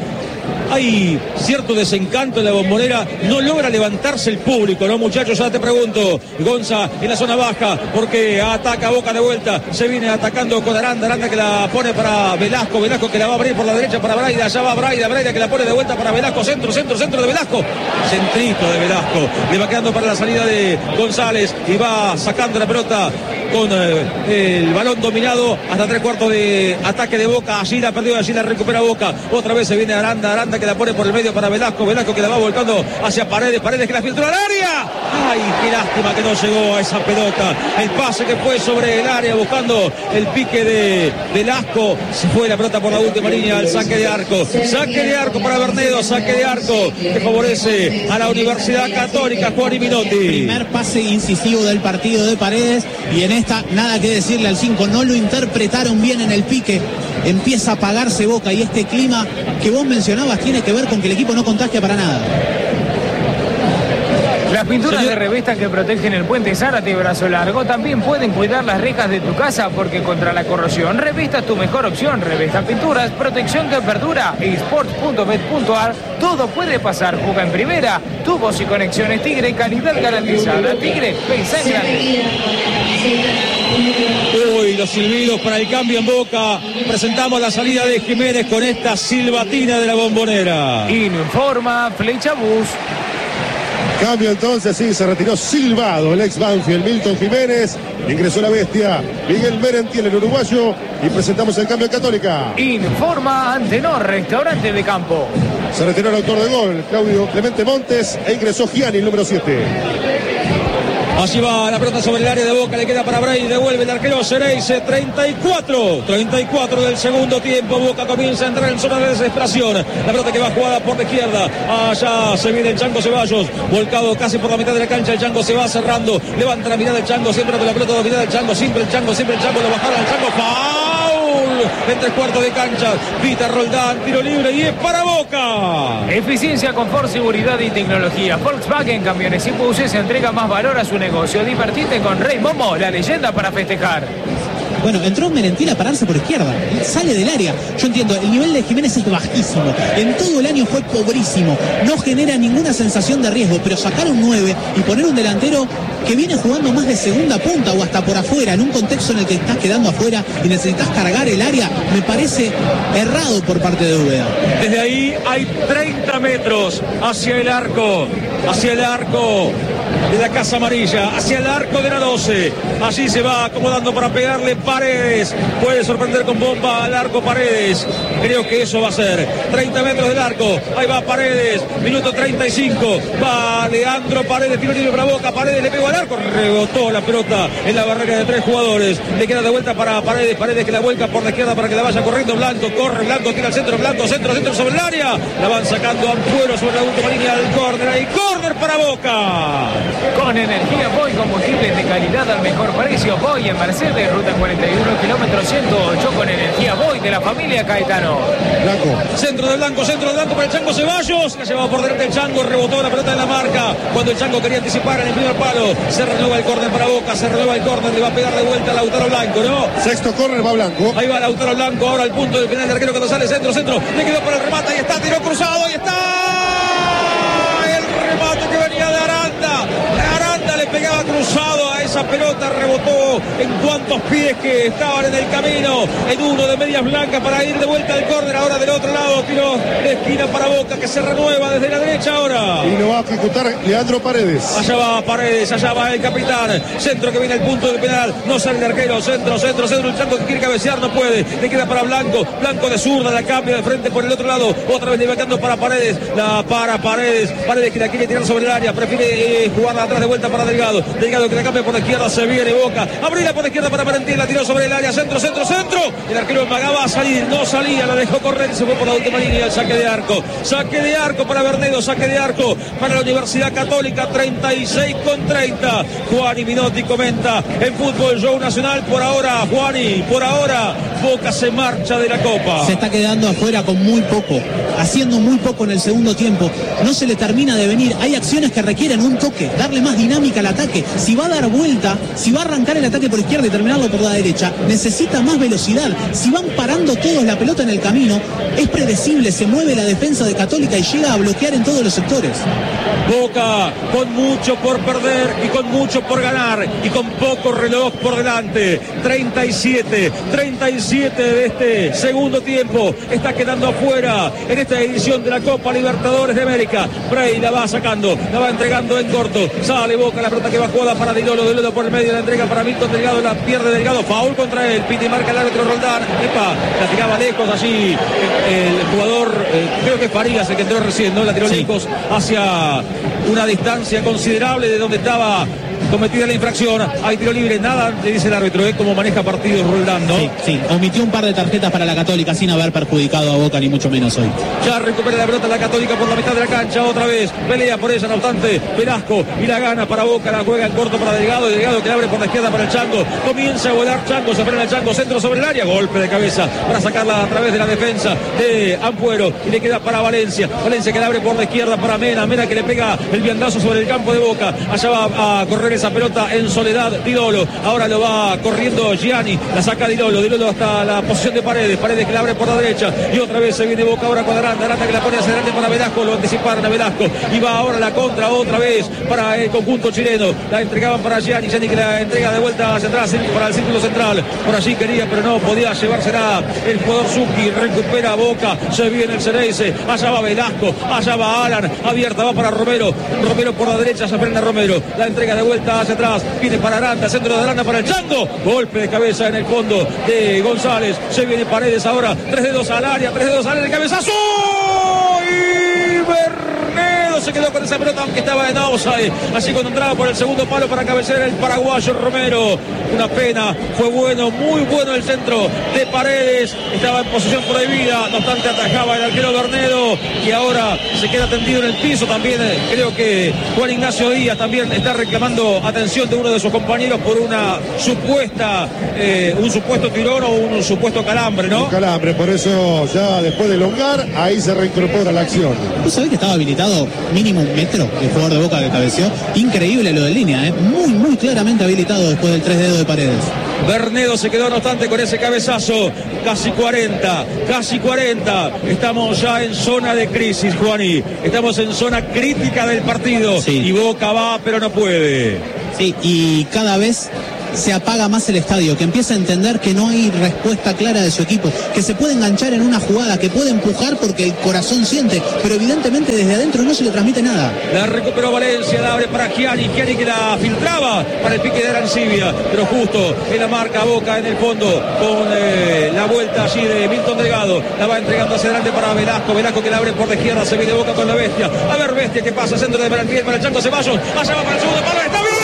Hay cierto desencanto en la Bombonera, no logra levantarse el público, ¿no, muchachos? Ya te pregunto, Gonza en la zona baja, porque ataca Boca de vuelta, se viene atacando con Aranda, Aranda que la pone para Velasco, Velasco que la va a abrir por la derecha para Braida, allá va Braida, Braida que la pone de vuelta para Velasco, centro, centro, centro de Velasco, centrito de Velasco, le va quedando para la salida de González y va sacando la pelota con eh, el balón dominado hasta tres cuartos de ataque de Boca. Allí la perdió, allí la recupera Boca, otra vez se viene Aranda, Aranda que la pone por el medio para Velasco, Velasco que la va volcando hacia Paredes, Paredes que la filtró al área. Ay, qué lástima que no llegó a esa pelota. El pase que fue sobre el área buscando el pique de Velasco. Se fue la pelota por la última línea al saque de arco. Saque de arco para Bernedo, saque de arco que favorece a la Universidad Católica, Juan y Minotti. Primer pase incisivo del partido de Paredes, y en esta nada que decirle al cinco, no lo interpretaron bien en el pique. Empieza a apagarse Boca y este clima que vos mencionabas tiene que ver con que el equipo no contagia para nada. Las pinturas Señor... de Revesta que protegen el puente Zárate y Brazo Largo también pueden cuidar las rejas de tu casa, porque contra la corrosión, Revesta es tu mejor opción. Revesta Pinturas, protección que perdura. Sports punto bet punto ar, todo puede pasar. Juega en primera, tubos y conexiones Tigre, calidad garantizada. Tigre, pensa en grande. Uy, los silbidos para el cambio en Boca. Presentamos la salida de Jiménez con esta silbatina de la Bombonera. Informa Flecha Bus. Cambio entonces, sí, se retiró silbado el ex Banfield, Milton Jiménez. Ingresó la bestia Miguel Merentiel, el uruguayo. Y presentamos el cambio en Católica. Informa Antenor, restaurante de campo. Se retiró el autor del gol, Claudio Clemente Montes. E ingresó Gianni, el número siete. Allí va la pelota sobre el área de Boca, le queda para Bray, devuelve el arquero Cereice, treinta y cuatro, treinta y cuatro del segundo tiempo. Boca comienza a entrar en zona de desesperación. La pelota que va jugada por la izquierda, allá se viene el Chango Ceballos, volcado casi por la mitad de la cancha. El Chango se va cerrando, levanta la mirada del Chango, siempre con la pelota dominada del Chango, siempre el Chango, siempre el Chango, lo bajaron al Chango, foul en tres cuartos de cancha. Pita Roldán, tiro libre y es para Boca. Eficiencia, confort, seguridad y tecnología. Volkswagen Camiones y Buses entrega más valor a su negocio. Divertite con Rey Momo, la leyenda para festejar. Bueno, entró Merentiel a pararse por izquierda, sale del área. Yo entiendo, el nivel de Jiménez es bajísimo. En todo el año fue pobrísimo. No genera ninguna sensación de riesgo, pero sacar un nueve y poner un delantero que viene jugando más de segunda punta o hasta por afuera, en un contexto en el que estás quedando afuera y necesitas cargar el área, me parece errado por parte de Úbeda. Desde ahí hay treinta metros hacia el arco, hacia el arco de la Casa Amarilla, hacia el arco de la doce. Allí se va acomodando para pegarle Paredes. Puede sorprender con bomba al arco Paredes. Creo que eso va a ser. treinta metros del arco. Ahí va Paredes. Minuto treinta y cinco. Va Leandro Paredes. Tiro libre para Boca. Paredes le pegó al arco. Rebotó la pelota en la barrera de tres jugadores. Le queda de vuelta para Paredes. Paredes que la vuelca por la izquierda para que la vaya corriendo. Blanco corre. Blanco tira al centro. Blanco centro. Centro sobre el área. La van sacando Ampuero sobre la última línea del córner. Ahí córner para Boca. Con energía Boy, combustibles de calidad al mejor precio. Boy en Mercedes, ruta cuarenta y uno, kilómetro ciento ocho, con energía Boy de la familia Caetano. Blanco. Centro de Blanco, centro de Blanco para el Chango Ceballos. La llevaba por delante el Chango, rebotó la pelota en la marca. Cuando el Chango quería anticipar en el primer palo, se renueva el córner para Boca, se renueva el córner, le va a pegar de vuelta a Lautaro Blanco, ¿no? Sexto córner va Blanco. Ahí va Lautaro Blanco, ahora al punto del final de arquero cuando sale centro, centro. Le quedó para el remate, ahí está, tiró cruzado, ahí está. El remate que venía de Aranda. Aranda le pegaba cruzado a esa pelota, rebotó en cuantos pies que estaban en el camino, en uno de medias blancas para ir de vuelta al córner. Ahora del otro lado, tiro de esquina para Boca que se renueva desde la derecha ahora. Y lo va a ejecutar Leandro Paredes. Allá va Paredes, allá va el capitán. Centro que viene al punto del penal. No sale el arquero. Centro, centro, centro. El Chango que quiere cabecear no puede. Le queda para Blanco. Blanco de zurda, la cambia de frente por el otro lado. Otra vez levantando para Paredes. La para Paredes. Paredes que la quiere tirar sobre el área. Prefiere eh, jugarla atrás de vuelta para Delgado. Delgado que la cambia por la izquierda. Se viene Boca. Abrirla por la izquierda para Merentiel. La tiró sobre el área. Centro, centro, centro. El arquero pagaba a salir. No salía. La dejó correr y se fue por la última línea. El saque de arco. Saque de arco para Bernedo. Saque de arco para la Universidad Católica. treinta y seis con treinta. Juani Minotti comenta en Fútbol Show Nacional. Por ahora, Juani, por ahora, Boca se marcha de la Copa. Se está quedando afuera con muy poco, haciendo muy poco en el segundo tiempo. No se le termina de venir. Hay acciones que requieren un toque, darle más dinámica al ataque. Si va a dar vuelta, si va a arrancar el ataque por izquierda y terminarlo por la derecha, necesita más velocidad. Si van parando todos la pelota en el camino, es predecible, se mueve la defensa de Católica y llega a bloquear en todos los sectores. Boca con mucho por perder y con mucho por ganar y con poco reloj por delante. treinta y siete, treinta y siete de este segundo tiempo. Está quedando afuera en esta edición de la Copa Libertadores de América. Bray la va sacando, la va entregando en corto. Sale Boca, la pelota que va jugada para Dilolo. Dilolo por el medio, la entrega para Milton Delgado, la pierde Delgado. Foul contra él. Piti marca el árbitro Roldán. Epa, la tiraba lejos allí. El, el jugador, eh, creo que es Farías el que entró recién, ¿no? La tiró sí. lejos hacia una distancia considerable de donde estaba cometida la infracción. Hay tiro libre, nada, le dice el árbitro, ¿eh? Como maneja partidos Roldán, ¿no? Sí, sí, omitió un par de tarjetas para la Católica sin haber perjudicado a Boca, ni mucho menos hoy. Ya recupera la pelota la Católica por la mitad de la cancha, otra vez, pelea por ella, no obstante, Velasco, y la gana para Boca, la juega en corto para Delgado, Delgado que abre por la izquierda para el Chango, comienza a volar Chango, se frena el Chango, centro sobre el área, golpe de cabeza para sacarla a través de la defensa de Ampuero, y le queda para Valencia, Valencia que la abre por la izquierda para Mena, Mena que le pega el viandazo sobre el campo de Boca, allá va a correr esa pelota en soledad Didolo, ahora lo va corriendo Gianni, la saca Didolo, Didolo hasta la posición de Paredes, Paredes que la abre por la derecha, y otra vez se viene Boca ahora con Aranda, Aranda que la pone hacia adelante para Velasco, lo anticiparon a Velasco, y va ahora la contra otra vez para el conjunto chileno, la entregaban para Gianni, Gianni que la entrega de vuelta hacia atrás para el círculo central, por allí quería pero no podía llevársela el jugador Zucchi, recupera Boca, se viene el Ceneice, allá va Velasco, allá va Alan, abierta va para Romero, Romero por la derecha, se frena Romero, la entrega de vuelta hacia atrás, viene para Aranda, centro de Aranda para el Chango, golpe de cabeza en el fondo de González, se viene Paredes ahora, tres dedos al área, tres dedos al área, el cabezazo, y Bernedo se quedó con esa pelota aunque estaba en offside, así cuando entraba por el segundo palo para cabecear el paraguayo Romero, una pena, fue bueno, muy bueno el centro de Paredes, estaba en posición prohibida, no obstante atajaba el arquero Bernedo y ahora se queda tendido en el piso también, eh, creo que Juan Ignacio Díaz también está reclamando atención de uno de sus compañeros por una supuesta, eh, un supuesto tirón o un supuesto calambre, ¿no? Un calambre, por eso ya después de elongar, ahí se reincorpora la acción. ¿Vos sabés que estaba habilitado mínimo un metro el jugador de Boca que cabeció? Increíble lo de línea, ¿eh? Muy, muy claramente habilitado después del tres dedos de Paredes. Bernedo se quedó no obstante con ese cabezazo, casi cuarenta, casi cuarenta, estamos ya en zona de crisis, Juani, estamos en zona crítica del partido, sí. Y Boca va pero no puede. Sí, y cada vez se apaga más el estadio, que empieza a entender que no hay respuesta clara de su equipo, que se puede enganchar en una jugada, que puede empujar porque el corazón siente, pero evidentemente desde adentro no se le transmite nada. La recuperó Valencia, la abre para Gianni, Gianni que la filtraba para el pique de Arancibia, pero justo en la marca Boca en el fondo, con eh, la vuelta allí de Milton Delgado, la va entregando hacia adelante para Velasco, Velasco que la abre por la izquierda, se viene Boca con la Bestia, a ver Bestia que pasa, centro de Berantiel para el Chango Ceballos, allá va para el segundo palo, está bien.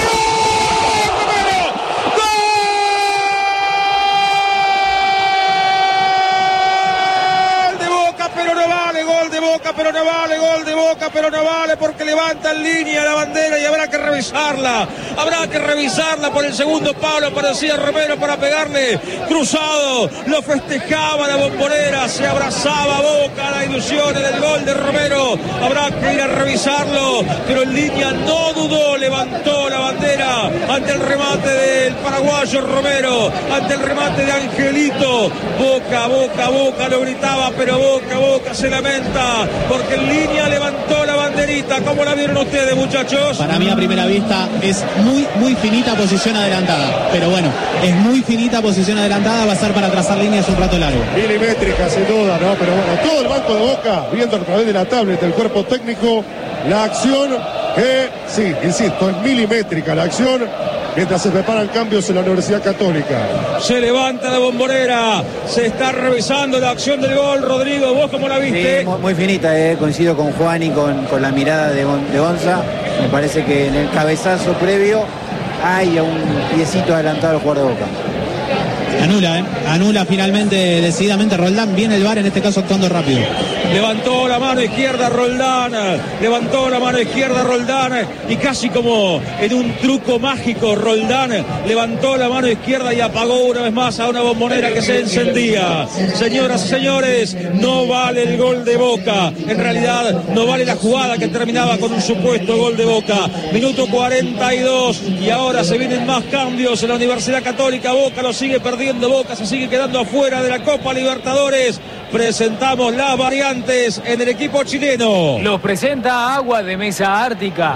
Boca, pero no vale, gol de Boca, pero no vale porque levanta en línea la bandera y habrá que revisarla, habrá que revisarla por el segundo palo, aparecía Romero para pegarle cruzado, lo festejaba la bombonera, se abrazaba Boca a la ilusión del gol de Romero, habrá que ir a revisarlo, pero en línea no dudó, levantó la bandera ante el remate del paraguayo Romero, ante el remate de Angelito, Boca, Boca, Boca lo gritaba, pero Boca, Boca se lamenta, porque en línea levantó la banderita. ¿Cómo la vieron ustedes, muchachos? Para mí a primera vista es muy, muy finita posición adelantada, pero bueno, es muy finita posición adelantada, va a ser para trazar líneas un rato largo. Milimétrica sin duda, ¿no? Pero bueno, todo el banco de Boca viendo a través de la tablet del cuerpo técnico la acción que, sí, insisto, es milimétrica la acción mientras se preparan cambios en la Universidad Católica. Se levanta la bombonera, se está revisando la acción del gol. Rodrigo, ¿vos cómo la viste? Sí, muy, muy finita, eh. Coincido con Juan y con, con la mirada de, de Gonza. Me parece que en el cabezazo previo hay un piecito adelantado al jugador de Boca. Anula, ¿eh? Anula finalmente, decididamente Roldán. Viene el V A R en este caso actuando rápido. Levantó la mano izquierda Roldán, levantó la mano izquierda Roldán y casi como en un truco mágico Roldán levantó la mano izquierda y apagó una vez más a una bombonera que se encendía. Señoras y señores, no vale el gol de Boca, en realidad no vale la jugada que terminaba con un supuesto gol de Boca. Minuto cuarenta y dos y ahora se vienen más cambios en la Universidad Católica. Boca lo sigue perdiendo, Boca se sigue quedando afuera de la Copa Libertadores. Presentamos las variantes en el equipo chileno. Los presenta Agua de Mesa Ártica.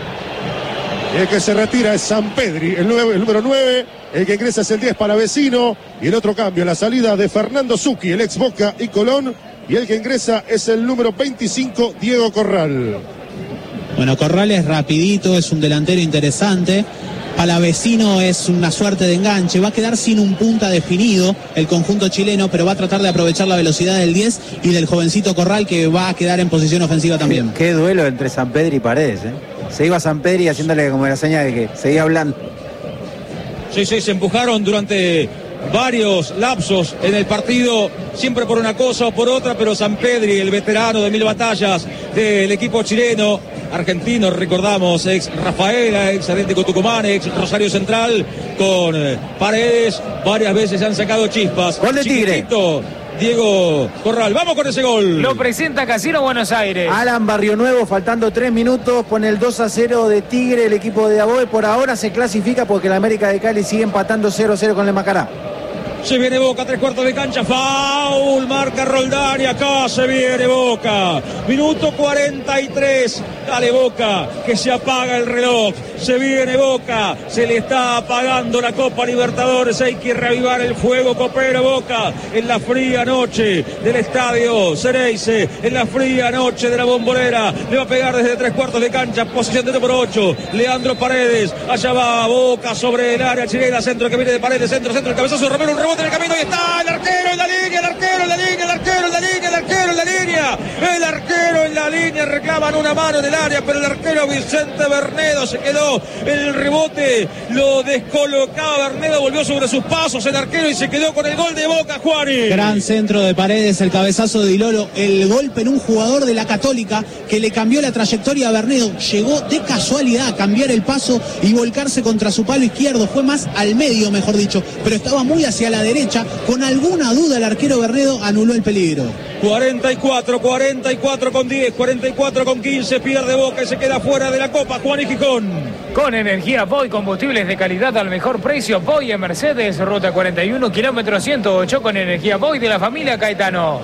El que se retira es Sampedri, el, nueve, el número nueve. El que ingresa es el diez para Vecino. Y el otro cambio, la salida de Fernando Zucchi, el ex Boca y Colón. Y el que ingresa es el número veinticinco, Diego Corral. Bueno, Corral es rapidito, es un delantero interesante. Palavecino es una suerte de enganche, va a quedar sin un punta definido el conjunto chileno, pero va a tratar de aprovechar la velocidad del diez y del jovencito Corral, que va a quedar en posición ofensiva también. Qué, qué duelo entre Sampedri y Paredes, ¿eh? Se iba Sampedri haciéndole como la señal de que seguía hablando. Sí, sí, se empujaron durante varios lapsos en el partido, siempre por una cosa o por otra, pero Sampedri, el veterano de mil batallas del equipo chileno, argentino, recordamos, ex Rafaela, ex Atlético Tucumán, ex Rosario Central, con Paredes, varias veces han sacado chispas. Gol de Tigre. Diego Corral, vamos con ese gol. Lo presenta Casino Buenos Aires. Alan Barrionuevo, faltando tres minutos, pone el dos a cero de Tigre, el equipo de Aboe. Por ahora se clasifica porque la América de Cali sigue empatando cero a cero con el Macará. Se viene Boca, tres cuartos de cancha, foul, marca Roldán y acá se viene Boca. Minuto cuarenta y tres, dale Boca, que se apaga el reloj. Se viene Boca, se le está apagando la Copa Libertadores, hay que reavivar el fuego copero. Boca en la fría noche del estadio Xereyce, en la fría noche de la Bombonera, le va a pegar desde tres cuartos de cancha, posición de número ocho, Leandro Paredes, allá va Boca sobre el área chilena, centro que viene de Paredes, centro, centro, el cabezazo, Romero, un rebote en el camino y está el arquero en la línea, el arquero en la línea, el arquero en la línea, el arquero en la línea, el arquero en la línea, reclaman una mano en el área, pero el arquero Vicente Bernedo se quedó, el rebote lo descolocaba Bernedo, volvió sobre sus pasos el arquero y se quedó con el gol de Boca, Juani. Gran centro de Paredes, el cabezazo de Dilolo, el golpe en un jugador de la Católica que le cambió la trayectoria a Bernedo, llegó de casualidad a cambiar el paso y volcarse contra su palo izquierdo, fue más al medio mejor dicho, pero estaba muy hacia la derecha, con alguna duda el arquero Bernedo anuló el peligro. cuarenta y cuatro, cuarenta y cuatro con diez, cuarenta y cuatro con quince, pierde Boca y se queda fuera de la Copa, Juan y Gijón. Con energía Boy, combustibles de calidad al mejor precio, Boy en Mercedes, ruta cuarenta y uno, kilómetro ciento ocho, con energía Boy de la familia Caetano.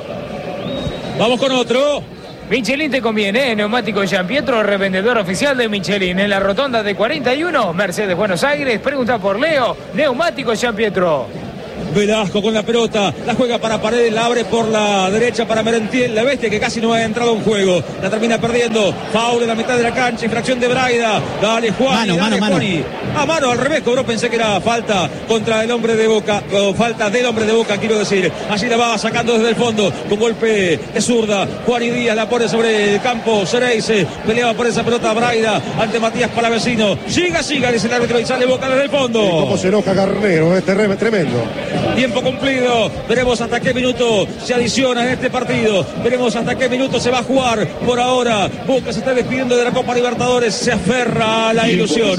Vamos con otro. Michelin te conviene, neumático Gianpietro, revendedor oficial de Michelin en la rotonda de cuarenta y uno, Mercedes Buenos Aires, pregunta por Leo, neumático Gianpietro. Velasco con la pelota, la juega para Paredes, la abre por la derecha para Merentiel, la bestia que casi no ha entrado en juego, la termina perdiendo, foul en la mitad de la cancha, infracción de Braida, dale Juani, mano, dale mano, Juani. mano. A mano al revés, cobró, pensé que era falta contra el hombre de Boca, o falta del hombre de Boca, quiero decir, allí la va sacando desde el fondo, con golpe de zurda, Juani Díaz la pone sobre el campo, Xereyce, peleaba por esa pelota Braida, ante Matías Palavecino, siga, siga, dice el árbitro y sale Boca desde el fondo. Y cómo se enoja Garnero, es tremendo. Tiempo cumplido, veremos hasta qué minuto se adiciona en este partido, veremos hasta qué minuto se va a jugar. Por ahora Boca se está despidiendo de la Copa Libertadores, se aferra a la ilusión.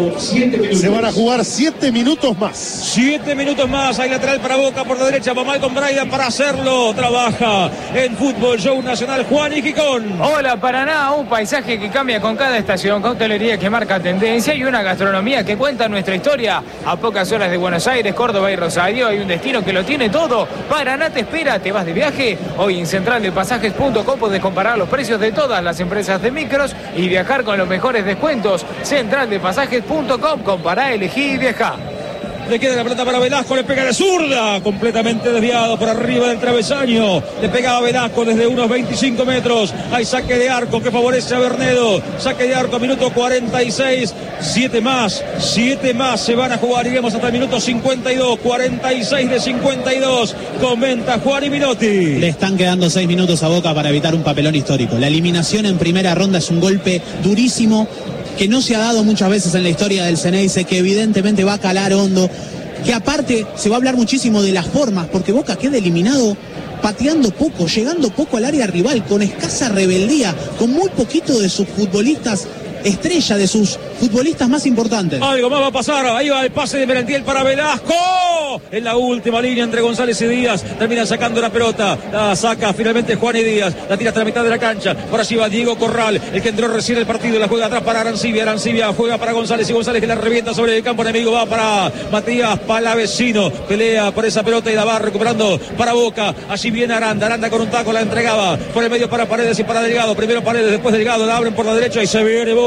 Se van a jugar siete minutos más. Siete minutos más, hay lateral para Boca por la derecha, va mal con Braida para hacerlo, trabaja en Fútbol Show Nacional Juan y Gijón. Hola Paraná, un paisaje que cambia con cada estación, con hotelería que marca tendencia y una gastronomía que cuenta nuestra historia. A pocas horas de Buenos Aires, Córdoba y Rosario hay un destino que lo tiene todo. Paraná te espera, ¿te vas de viaje? Hoy en central de pasajes punto com podés comparar los precios de todas las empresas de micros y viajar con los mejores descuentos. central de pasajes punto com, compará, elegí y viajá. Le queda la pelota para Velasco, le pega de zurda, completamente desviado por arriba del travesaño. Le pegaba Velasco desde unos veinticinco metros. Hay saque de arco que favorece a Bernedo. Saque de arco, minuto cuarenta y seis. Siete más, siete más se van a jugar. Iremos hasta el minuto cincuenta y dos, cuarenta y seis de cincuenta y dos. Comenta Juan y Minotti. Le están quedando seis minutos a Boca para evitar un papelón histórico. La eliminación en primera ronda es un golpe durísimo que no se ha dado muchas veces en la historia del Xeneize, que evidentemente va a calar hondo, que aparte se va a hablar muchísimo de las formas, porque Boca queda eliminado pateando poco, llegando poco al área rival, con escasa rebeldía, con muy poquito de sus futbolistas estrella, de sus futbolistas más importantes. Algo más va a pasar, ahí va el pase de Merentiel para Velasco, en la última línea entre González y Díaz, termina sacando la pelota, la saca finalmente Juan y Díaz, la tira hasta la mitad de la cancha, por allí va Diego Corral, el que entró recién el partido, la juega atrás para Arancibia, Arancibia juega para González y González que la revienta sobre el campo enemigo, va para Matías Palavecino, pelea por esa pelota y la va recuperando para Boca, allí viene Aranda, Aranda con un taco la entregaba, por el medio para Paredes y para Delgado, primero Paredes, después Delgado, la abren por la derecha y se viene Boca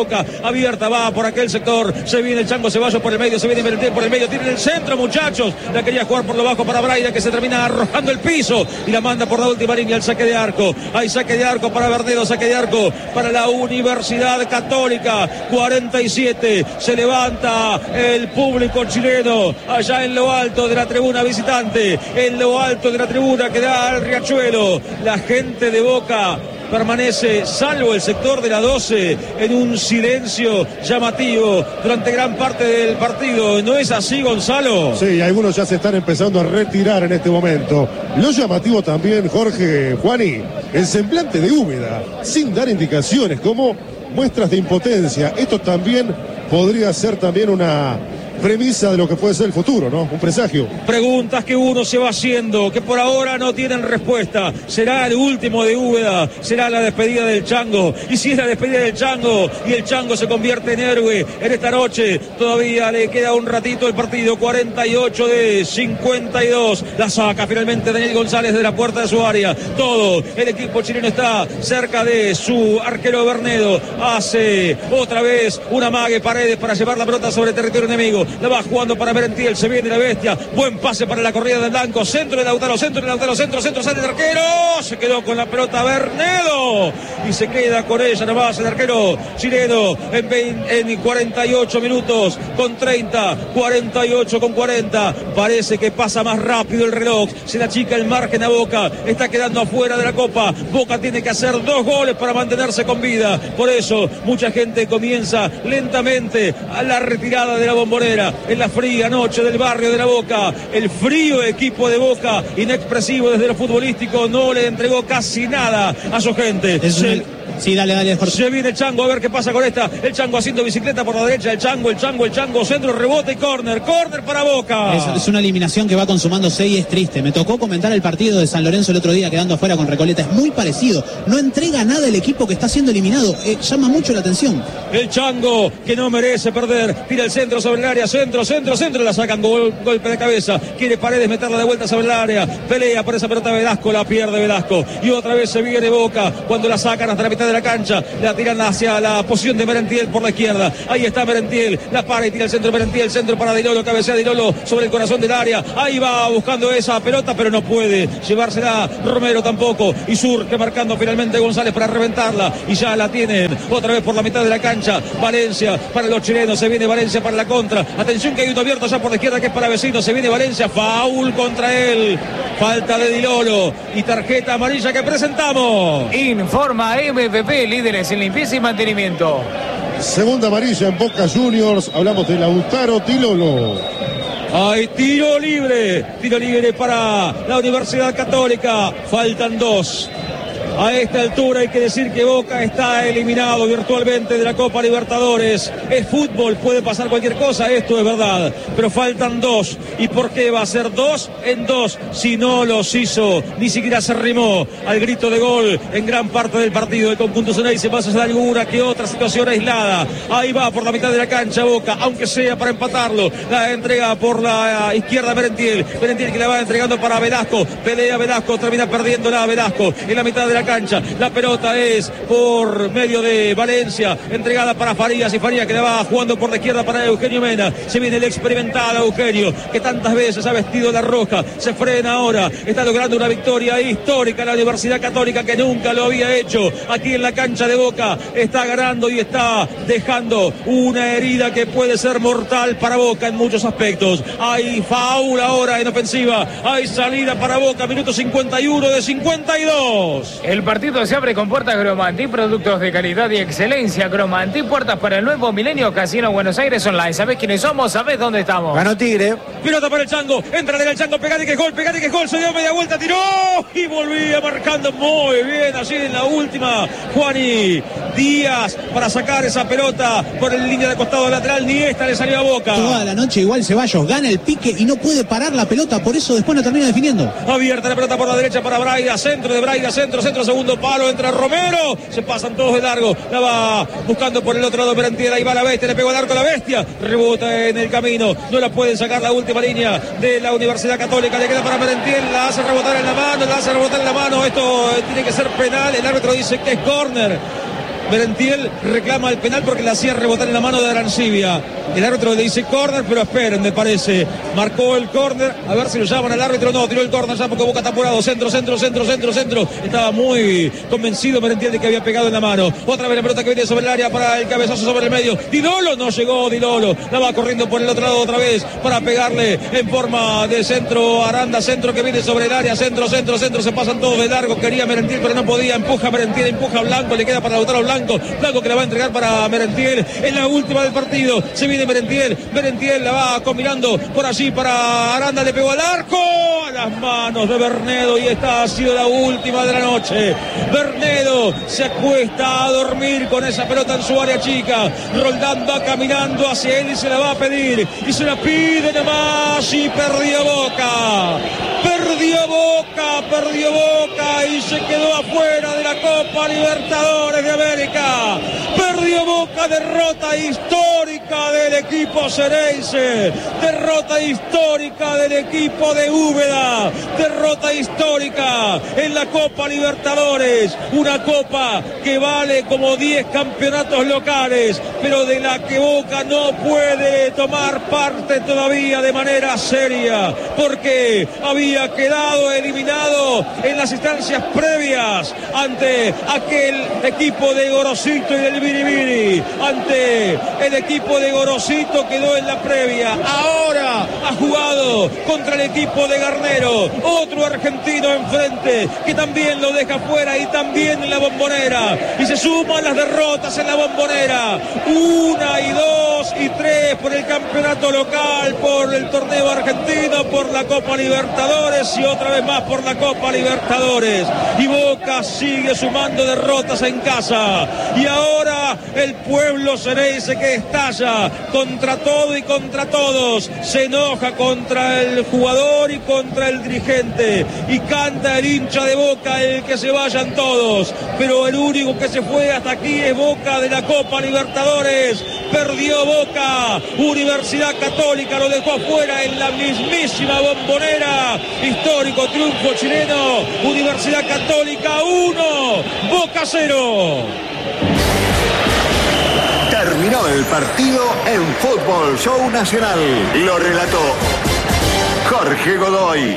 Boca. Abierta, va por aquel sector. Se viene el Chango Ceballos por el medio. Se viene Merentiel por el medio. Tiene el centro, muchachos. La quería jugar por lo bajo para Braida, que se termina arrojando el piso. Y la manda por la última línea al saque de arco. Hay saque de arco para Bernedo. Saque de arco para la Universidad Católica. cuarenta y siete. Se levanta el público chileno. Allá en lo alto de la tribuna visitante. En lo alto de la tribuna que da al Riachuelo. La gente de Boca permanece, salvo el sector de la doce, en un silencio llamativo durante gran parte del partido. ¿No es así, Gonzalo? Sí, algunos ya se están empezando a retirar en este momento. Lo llamativo también, Jorge, Juani, el semblante de Úbeda, sin dar indicaciones, como muestras de impotencia. Esto también podría ser también una premisa de lo que puede ser el futuro, ¿no? Un presagio. Preguntas que uno se va haciendo, que por ahora no tienen respuesta. ¿Será el último de Úbeda? ¿Será la despedida del Chango? Y si es la despedida del Chango y el Chango se convierte en héroe en esta noche, todavía le queda un ratito el partido. Cuarenta y ocho de cincuenta y dos. La saca finalmente Daniel González de la puerta de su área. Todo el equipo chileno está cerca de su arquero Bernedo. Hace otra vez una mague Paredes para llevar la pelota sobre el territorio enemigo. La va jugando para Merentiel, se viene la bestia. Buen pase para la corrida del blanco. Centro de Lautaro, centro de Lautaro, centro, centro, sale el arquero. Se quedó con la pelota Bernedo. Y se queda con ella nomás el arquero chileno en, veinte, en cuarenta y ocho minutos con treinta. cuarenta y ocho con cuarenta. Parece que pasa más rápido el reloj. Se le achica el margen a Boca. Está quedando afuera de la Copa. Boca tiene que hacer dos goles para mantenerse con vida. Por eso mucha gente comienza lentamente a la retirada de la Bombonera. En la fría noche del barrio de la Boca, el frío equipo de Boca, inexpresivo desde lo futbolístico, no le entregó casi nada a su gente. Es Se... una... Sí, dale, dale, Jorge. Se viene el Chango, a ver qué pasa con esta. El Chango haciendo bicicleta por la derecha. El Chango, el Chango, el Chango. Centro, rebote y córner. Córner para Boca. Es, es una eliminación que va consumándose y es triste. Me tocó comentar el partido de San Lorenzo el otro día quedando afuera con Recoleta. Es muy parecido. No entrega nada el equipo que está siendo eliminado. Eh, llama mucho la atención. El Chango, que no merece perder. Tira el centro sobre el área. Centro, centro, centro. La sacan. Gol, golpe de cabeza. Quiere Paredes meterla de vuelta sobre el área. Pelea por esa pelota Velasco. La pierde Velasco. Y otra vez se viene Boca. Cuando la sacan hasta la mitad de la cancha. La tiran hacia la posición de Merentiel por la izquierda. Ahí está Merentiel. La para y tira el centro Merentiel. El centro para Dilolo. Cabecea Dilolo sobre el corazón del área. Ahí va buscando esa pelota, pero no puede llevársela Romero tampoco. Y surge marcando finalmente González para reventarla. Y ya la tienen otra vez por la mitad de la cancha. Valencia para los chilenos. Se viene Valencia para la contra. Atención que hay uno abierto allá por la izquierda que es para Vecino. Se viene Valencia. Faul contra él. Falta de Dilolo. Y tarjeta amarilla que presentamos. Informa M V P, líderes en limpieza y mantenimiento. Segunda amarilla en Boca Juniors. Hablamos de Lautaro Dilolo. Hay tiro libre. Tiro libre para la Universidad Católica. Faltan dos. A esta altura hay que decir que Boca está eliminado virtualmente de la Copa Libertadores. Es fútbol, puede pasar cualquier cosa, esto es verdad. Pero faltan dos. ¿Y por qué va a ser dos en dos si no los hizo? Ni siquiera se arrimó al grito de gol en gran parte del partido. El conjunto Ceney se pasa a alguna que otra situación aislada. Ahí va por la mitad de la cancha Boca, aunque sea para empatarlo. La entrega por la izquierda Merentiel. Merentiel que la va entregando para Velasco. Pelea Velasco, termina perdiéndola Velasco en la mitad de la cancha. La pelota es por medio de Valencia, entregada para Farías y Farías que la va jugando por la izquierda para Eugenio Mena. Se viene el experimentado Eugenio que tantas veces ha vestido la roja, se frena ahora, está logrando una victoria histórica la Universidad Católica que nunca lo había hecho aquí en la cancha de Boca. Está ganando y está dejando una herida que puede ser mortal para Boca en muchos aspectos. Hay faul ahora en ofensiva, hay salida para Boca, minuto cincuenta y uno de cincuenta y dos. El partido se abre con puertas Gromanti, productos de calidad y excelencia. Gromanti, puertas para el nuevo milenio. Casino Buenos Aires Online. ¿Sabés quiénes somos? ¿Sabés dónde estamos? Ganó Tigre. Pelota para el Chango. Entra en el Chango. Pegate que es gol. Pegate que es gol. Se dio media vuelta. Tiró. Y volvía marcando muy bien. Allí en la última. Juani Díaz para sacar esa pelota por el línea de costado lateral. Ni esta le salió a Boca. Toda la noche igual Ceballos gana el pique y no puede parar la pelota. Por eso después no termina definiendo. Abierta la pelota por la derecha para Braida. Centro de Braida. Centro, centro. Segundo palo, entra Romero, se pasan todos de largo, la va buscando por el otro lado Merentiel, ahí va la bestia, le pegó al arco a la bestia, rebota en el camino, no la pueden sacar la última línea de la Universidad Católica, le queda para Merentiel, la hace rebotar en la mano, la hace rebotar en la mano, esto tiene que ser penal, el árbitro dice que es córner. Merentiel reclama el penal porque la hacía rebotar en la mano de Arancibia. El árbitro le dice córner, pero esperen, me parece. Marcó el córner, a ver si lo llaman al árbitro. No, tiró el córner ya porque Boca está apurado. Centro, centro, centro, centro, centro. Estaba muy convencido Merentiel de que había pegado en la mano. Otra vez la pelota que viene sobre el área para el cabezazo sobre el medio. Dilolo, no llegó Dilolo. La va corriendo por el otro lado otra vez para pegarle en forma de centro. Aranda, centro que viene sobre el área. Centro, centro, centro. Se pasan todos de largo. Quería Merentiel, pero no podía. Empuja Merentiel, empuja Blanco. Le queda para Lautaro Blanco. Blanco que la va a entregar para Merentiel. En la última del partido. Se viene Merentiel. Merentiel la va combinando por allí para Aranda. Le pegó al arco. A las manos de Bernedo. Y esta ha sido la última de la noche. Bernedo se acuesta a dormir con esa pelota en su área chica. Roldán va caminando hacia él y se la va a pedir. Y se la pide nomás. Y perdió Boca. Perdió Boca. Perdió Boca. Y se quedó afuera de la Copa Libertadores de América. Perdió Boca. Derrota histórica del equipo Xereyse. Derrota histórica del equipo de Úbeda. Derrota histórica en la Copa Libertadores. Una copa que vale como diez campeonatos locales, pero de la que Boca no puede tomar parte todavía de manera seria, porque había quedado eliminado en las instancias previas ante aquel equipo de Gorosito y del Biribiri. Ante el equipo de Gorosito quedó en la previa. Ahora ha jugado contra el equipo de Garnero, otro argentino enfrente que también lo deja fuera y también en la Bombonera. Y se suman las derrotas en la Bombonera. Una y dos y tres por el campeonato local, por el torneo argentino, por la Copa Libertadores y otra vez más por la Copa Libertadores. Y Boca sigue sumando derrotas en casa. Y ahora el pueblo Xereyse que estalla contra todo y contra todos. Se enoja contra el jugador y contra el dirigente. Y canta el hincha de Boca el que se vayan todos. Pero el único que se fue hasta aquí es Boca de la Copa Libertadores. Perdió Boca. Universidad Católica lo dejó afuera en la mismísima Bombonera. Histórico triunfo chileno. Universidad Católica uno, Boca cero. Terminó el partido en Fútbol Show Nacional. Lo relató Jorge Godoy.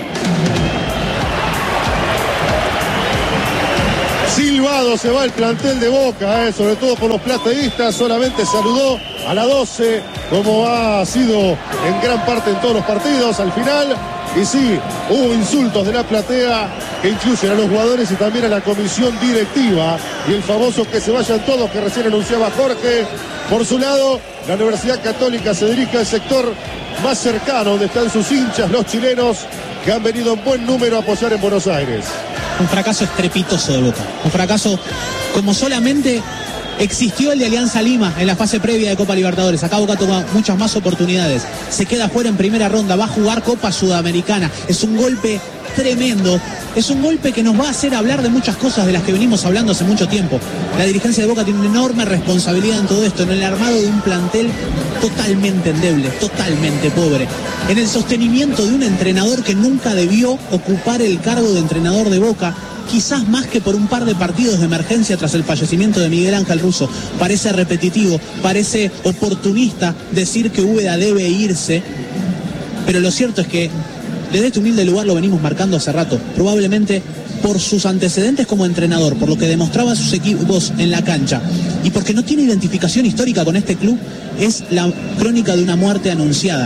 Silbado se va el plantel de Boca, eh, sobre todo por los plateístas. Solamente saludó a la doce, como ha sido en gran parte en todos los partidos al final. Y sí, hubo insultos de la platea que incluyen a los jugadores y también a la comisión directiva. Y el famoso que se vayan todos que recién anunciaba Jorge. Por su lado, la Universidad Católica se dirige al sector más cercano donde están sus hinchas, los chilenos, que han venido en buen número a apoyar en Buenos Aires. Un fracaso estrepitoso de Boca. Un fracaso como solamente existió el de Alianza Lima en la fase previa de Copa Libertadores. Acá Boca toma muchas más oportunidades. Se queda fuera en primera ronda, va a jugar Copa Sudamericana. Es un golpe tremendo. Es un golpe que nos va a hacer hablar de muchas cosas de las que venimos hablando hace mucho tiempo. La dirigencia de Boca tiene una enorme responsabilidad en todo esto, en el armado de un plantel totalmente endeble, totalmente pobre, en el sostenimiento de un entrenador que nunca debió ocupar el cargo de entrenador de Boca, quizás más que por un par de partidos de emergencia tras el fallecimiento de Miguel Ángel Russo. Parece repetitivo, parece oportunista decir que Úbeda debe irse, pero lo cierto es que desde este humilde lugar lo venimos marcando hace rato, probablemente por sus antecedentes como entrenador, por lo que demostraba sus equipos en la cancha y porque no tiene identificación histórica con este club. Es la crónica de una muerte anunciada.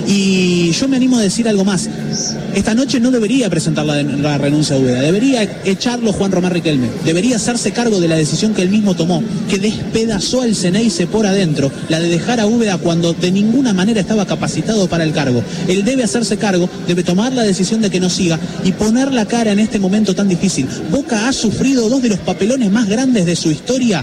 Y yo me animo a decir algo más. Esta noche no debería presentar la, la renuncia a Úbeda, debería echarlo Juan Román Riquelme, debería hacerse cargo de la decisión que él mismo tomó, que despedazó al Xeneize por adentro, la de dejar a Úbeda cuando de ninguna manera estaba capacitado para el cargo. Él debe hacerse cargo, debe tomar la decisión de que no siga y poner la cara en este momento tan difícil. Boca ha sufrido dos de los papelones más grandes de su historia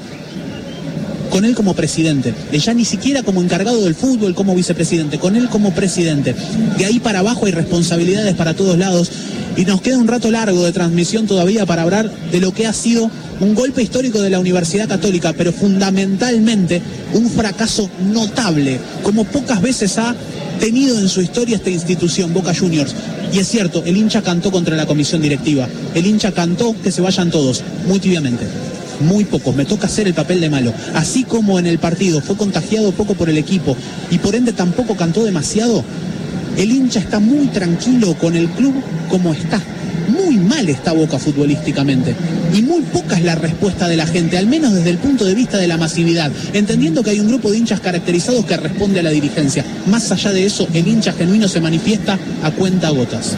con él como presidente, de ya ni siquiera como encargado del fútbol, como vicepresidente, con él como presidente. De ahí para abajo hay responsabilidades para todos lados y nos queda un rato largo de transmisión todavía para hablar de lo que ha sido un golpe histórico de la Universidad Católica, pero fundamentalmente un fracaso notable, como pocas veces ha tenido en su historia esta institución, Boca Juniors. Y es cierto, el hincha cantó contra la comisión directiva, el hincha cantó que se vayan todos, muy tibiamente. muy pocos, me toca hacer el papel de malo. Así como en el partido fue contagiado poco por el equipo y por ende tampoco cantó demasiado, el hincha está muy tranquilo con el club como está. Muy mal está Boca futbolísticamente y muy poca es la respuesta de la gente, al menos desde el punto de vista de la masividad, entendiendo que hay un grupo de hinchas caracterizados que responde a la dirigencia. Más allá de eso, el hincha genuino se manifiesta a cuentagotas.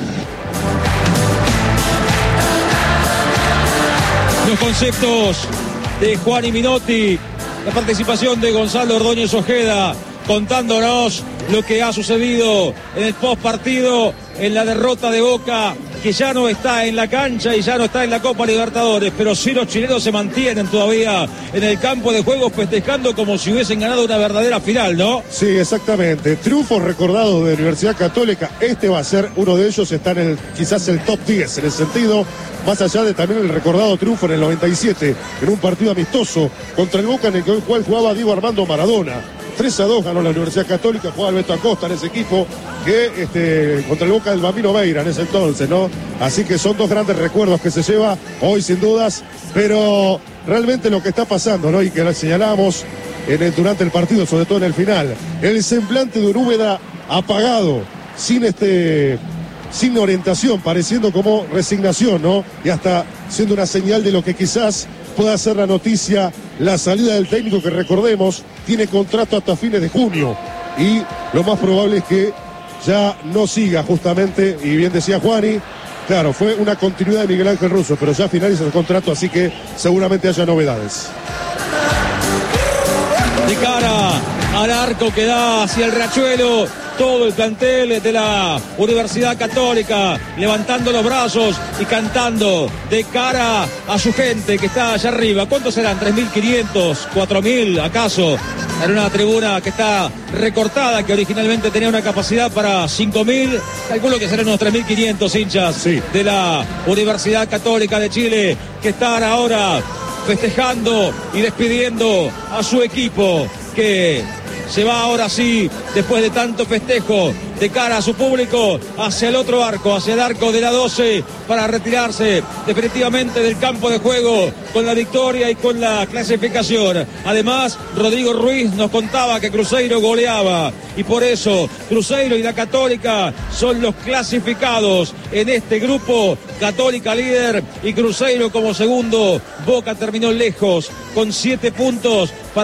Los conceptos de Juan y Minotti, la participación de Gonzalo Ordóñez Ojeda, contándonos lo que ha sucedido en el post partido, en la derrota de Boca, que ya no está en la cancha y ya no está en la Copa Libertadores, pero sí los chilenos se mantienen todavía en el campo de juego festejando como si hubiesen ganado una verdadera final, ¿no? Sí, exactamente. Triunfos recordados de Universidad Católica. Este va a ser uno de ellos, está en el quizás el top diez en el sentido, más allá de también el recordado triunfo en el noventa y siete, en un partido amistoso contra el Boca en el cual jugaba Diego Armando Maradona. tres a dos ganó la Universidad Católica, jugaba Alberto Acosta en ese equipo, que este, contra el Boca del Bambino Veira en ese entonces, ¿no? Así que son dos grandes recuerdos que se lleva hoy sin dudas, pero realmente lo que está pasando, ¿no? Y que señalamos en el, durante el partido, sobre todo en el final, el semblante de Úbeda apagado, sin este... sin orientación, pareciendo como resignación, ¿no? Y hasta siendo una señal de lo que quizás pueda ser la noticia, la salida del técnico que recordemos, tiene contrato hasta fines de junio. Y lo más probable es que ya no siga justamente, y bien decía Juani, claro, fue una continuidad de Miguel Ángel Russo, pero ya finaliza el contrato, así que seguramente haya novedades. De cara al arco que da hacia el Riachuelo, todo el plantel de la Universidad Católica levantando los brazos y cantando de cara a su gente que está allá arriba. ¿Cuántos serán? ¿tres mil quinientos? ¿cuatro mil acaso? En una tribuna que está recortada, que originalmente tenía una capacidad para cinco mil. Calculo que serán unos tres mil quinientos hinchas sí. de la Universidad Católica de Chile que están ahora festejando y despidiendo a su equipo, que se va ahora sí, después de tanto festejo, de cara a su público, hacia el otro arco, hacia el arco de la doce, para retirarse definitivamente del campo de juego con la victoria y con la clasificación. Además, Rodrigo Ruiz nos contaba que Cruzeiro goleaba, y por eso Cruzeiro y la Católica son los clasificados en este grupo. Católica líder y Cruzeiro como segundo. Boca terminó lejos con siete puntos para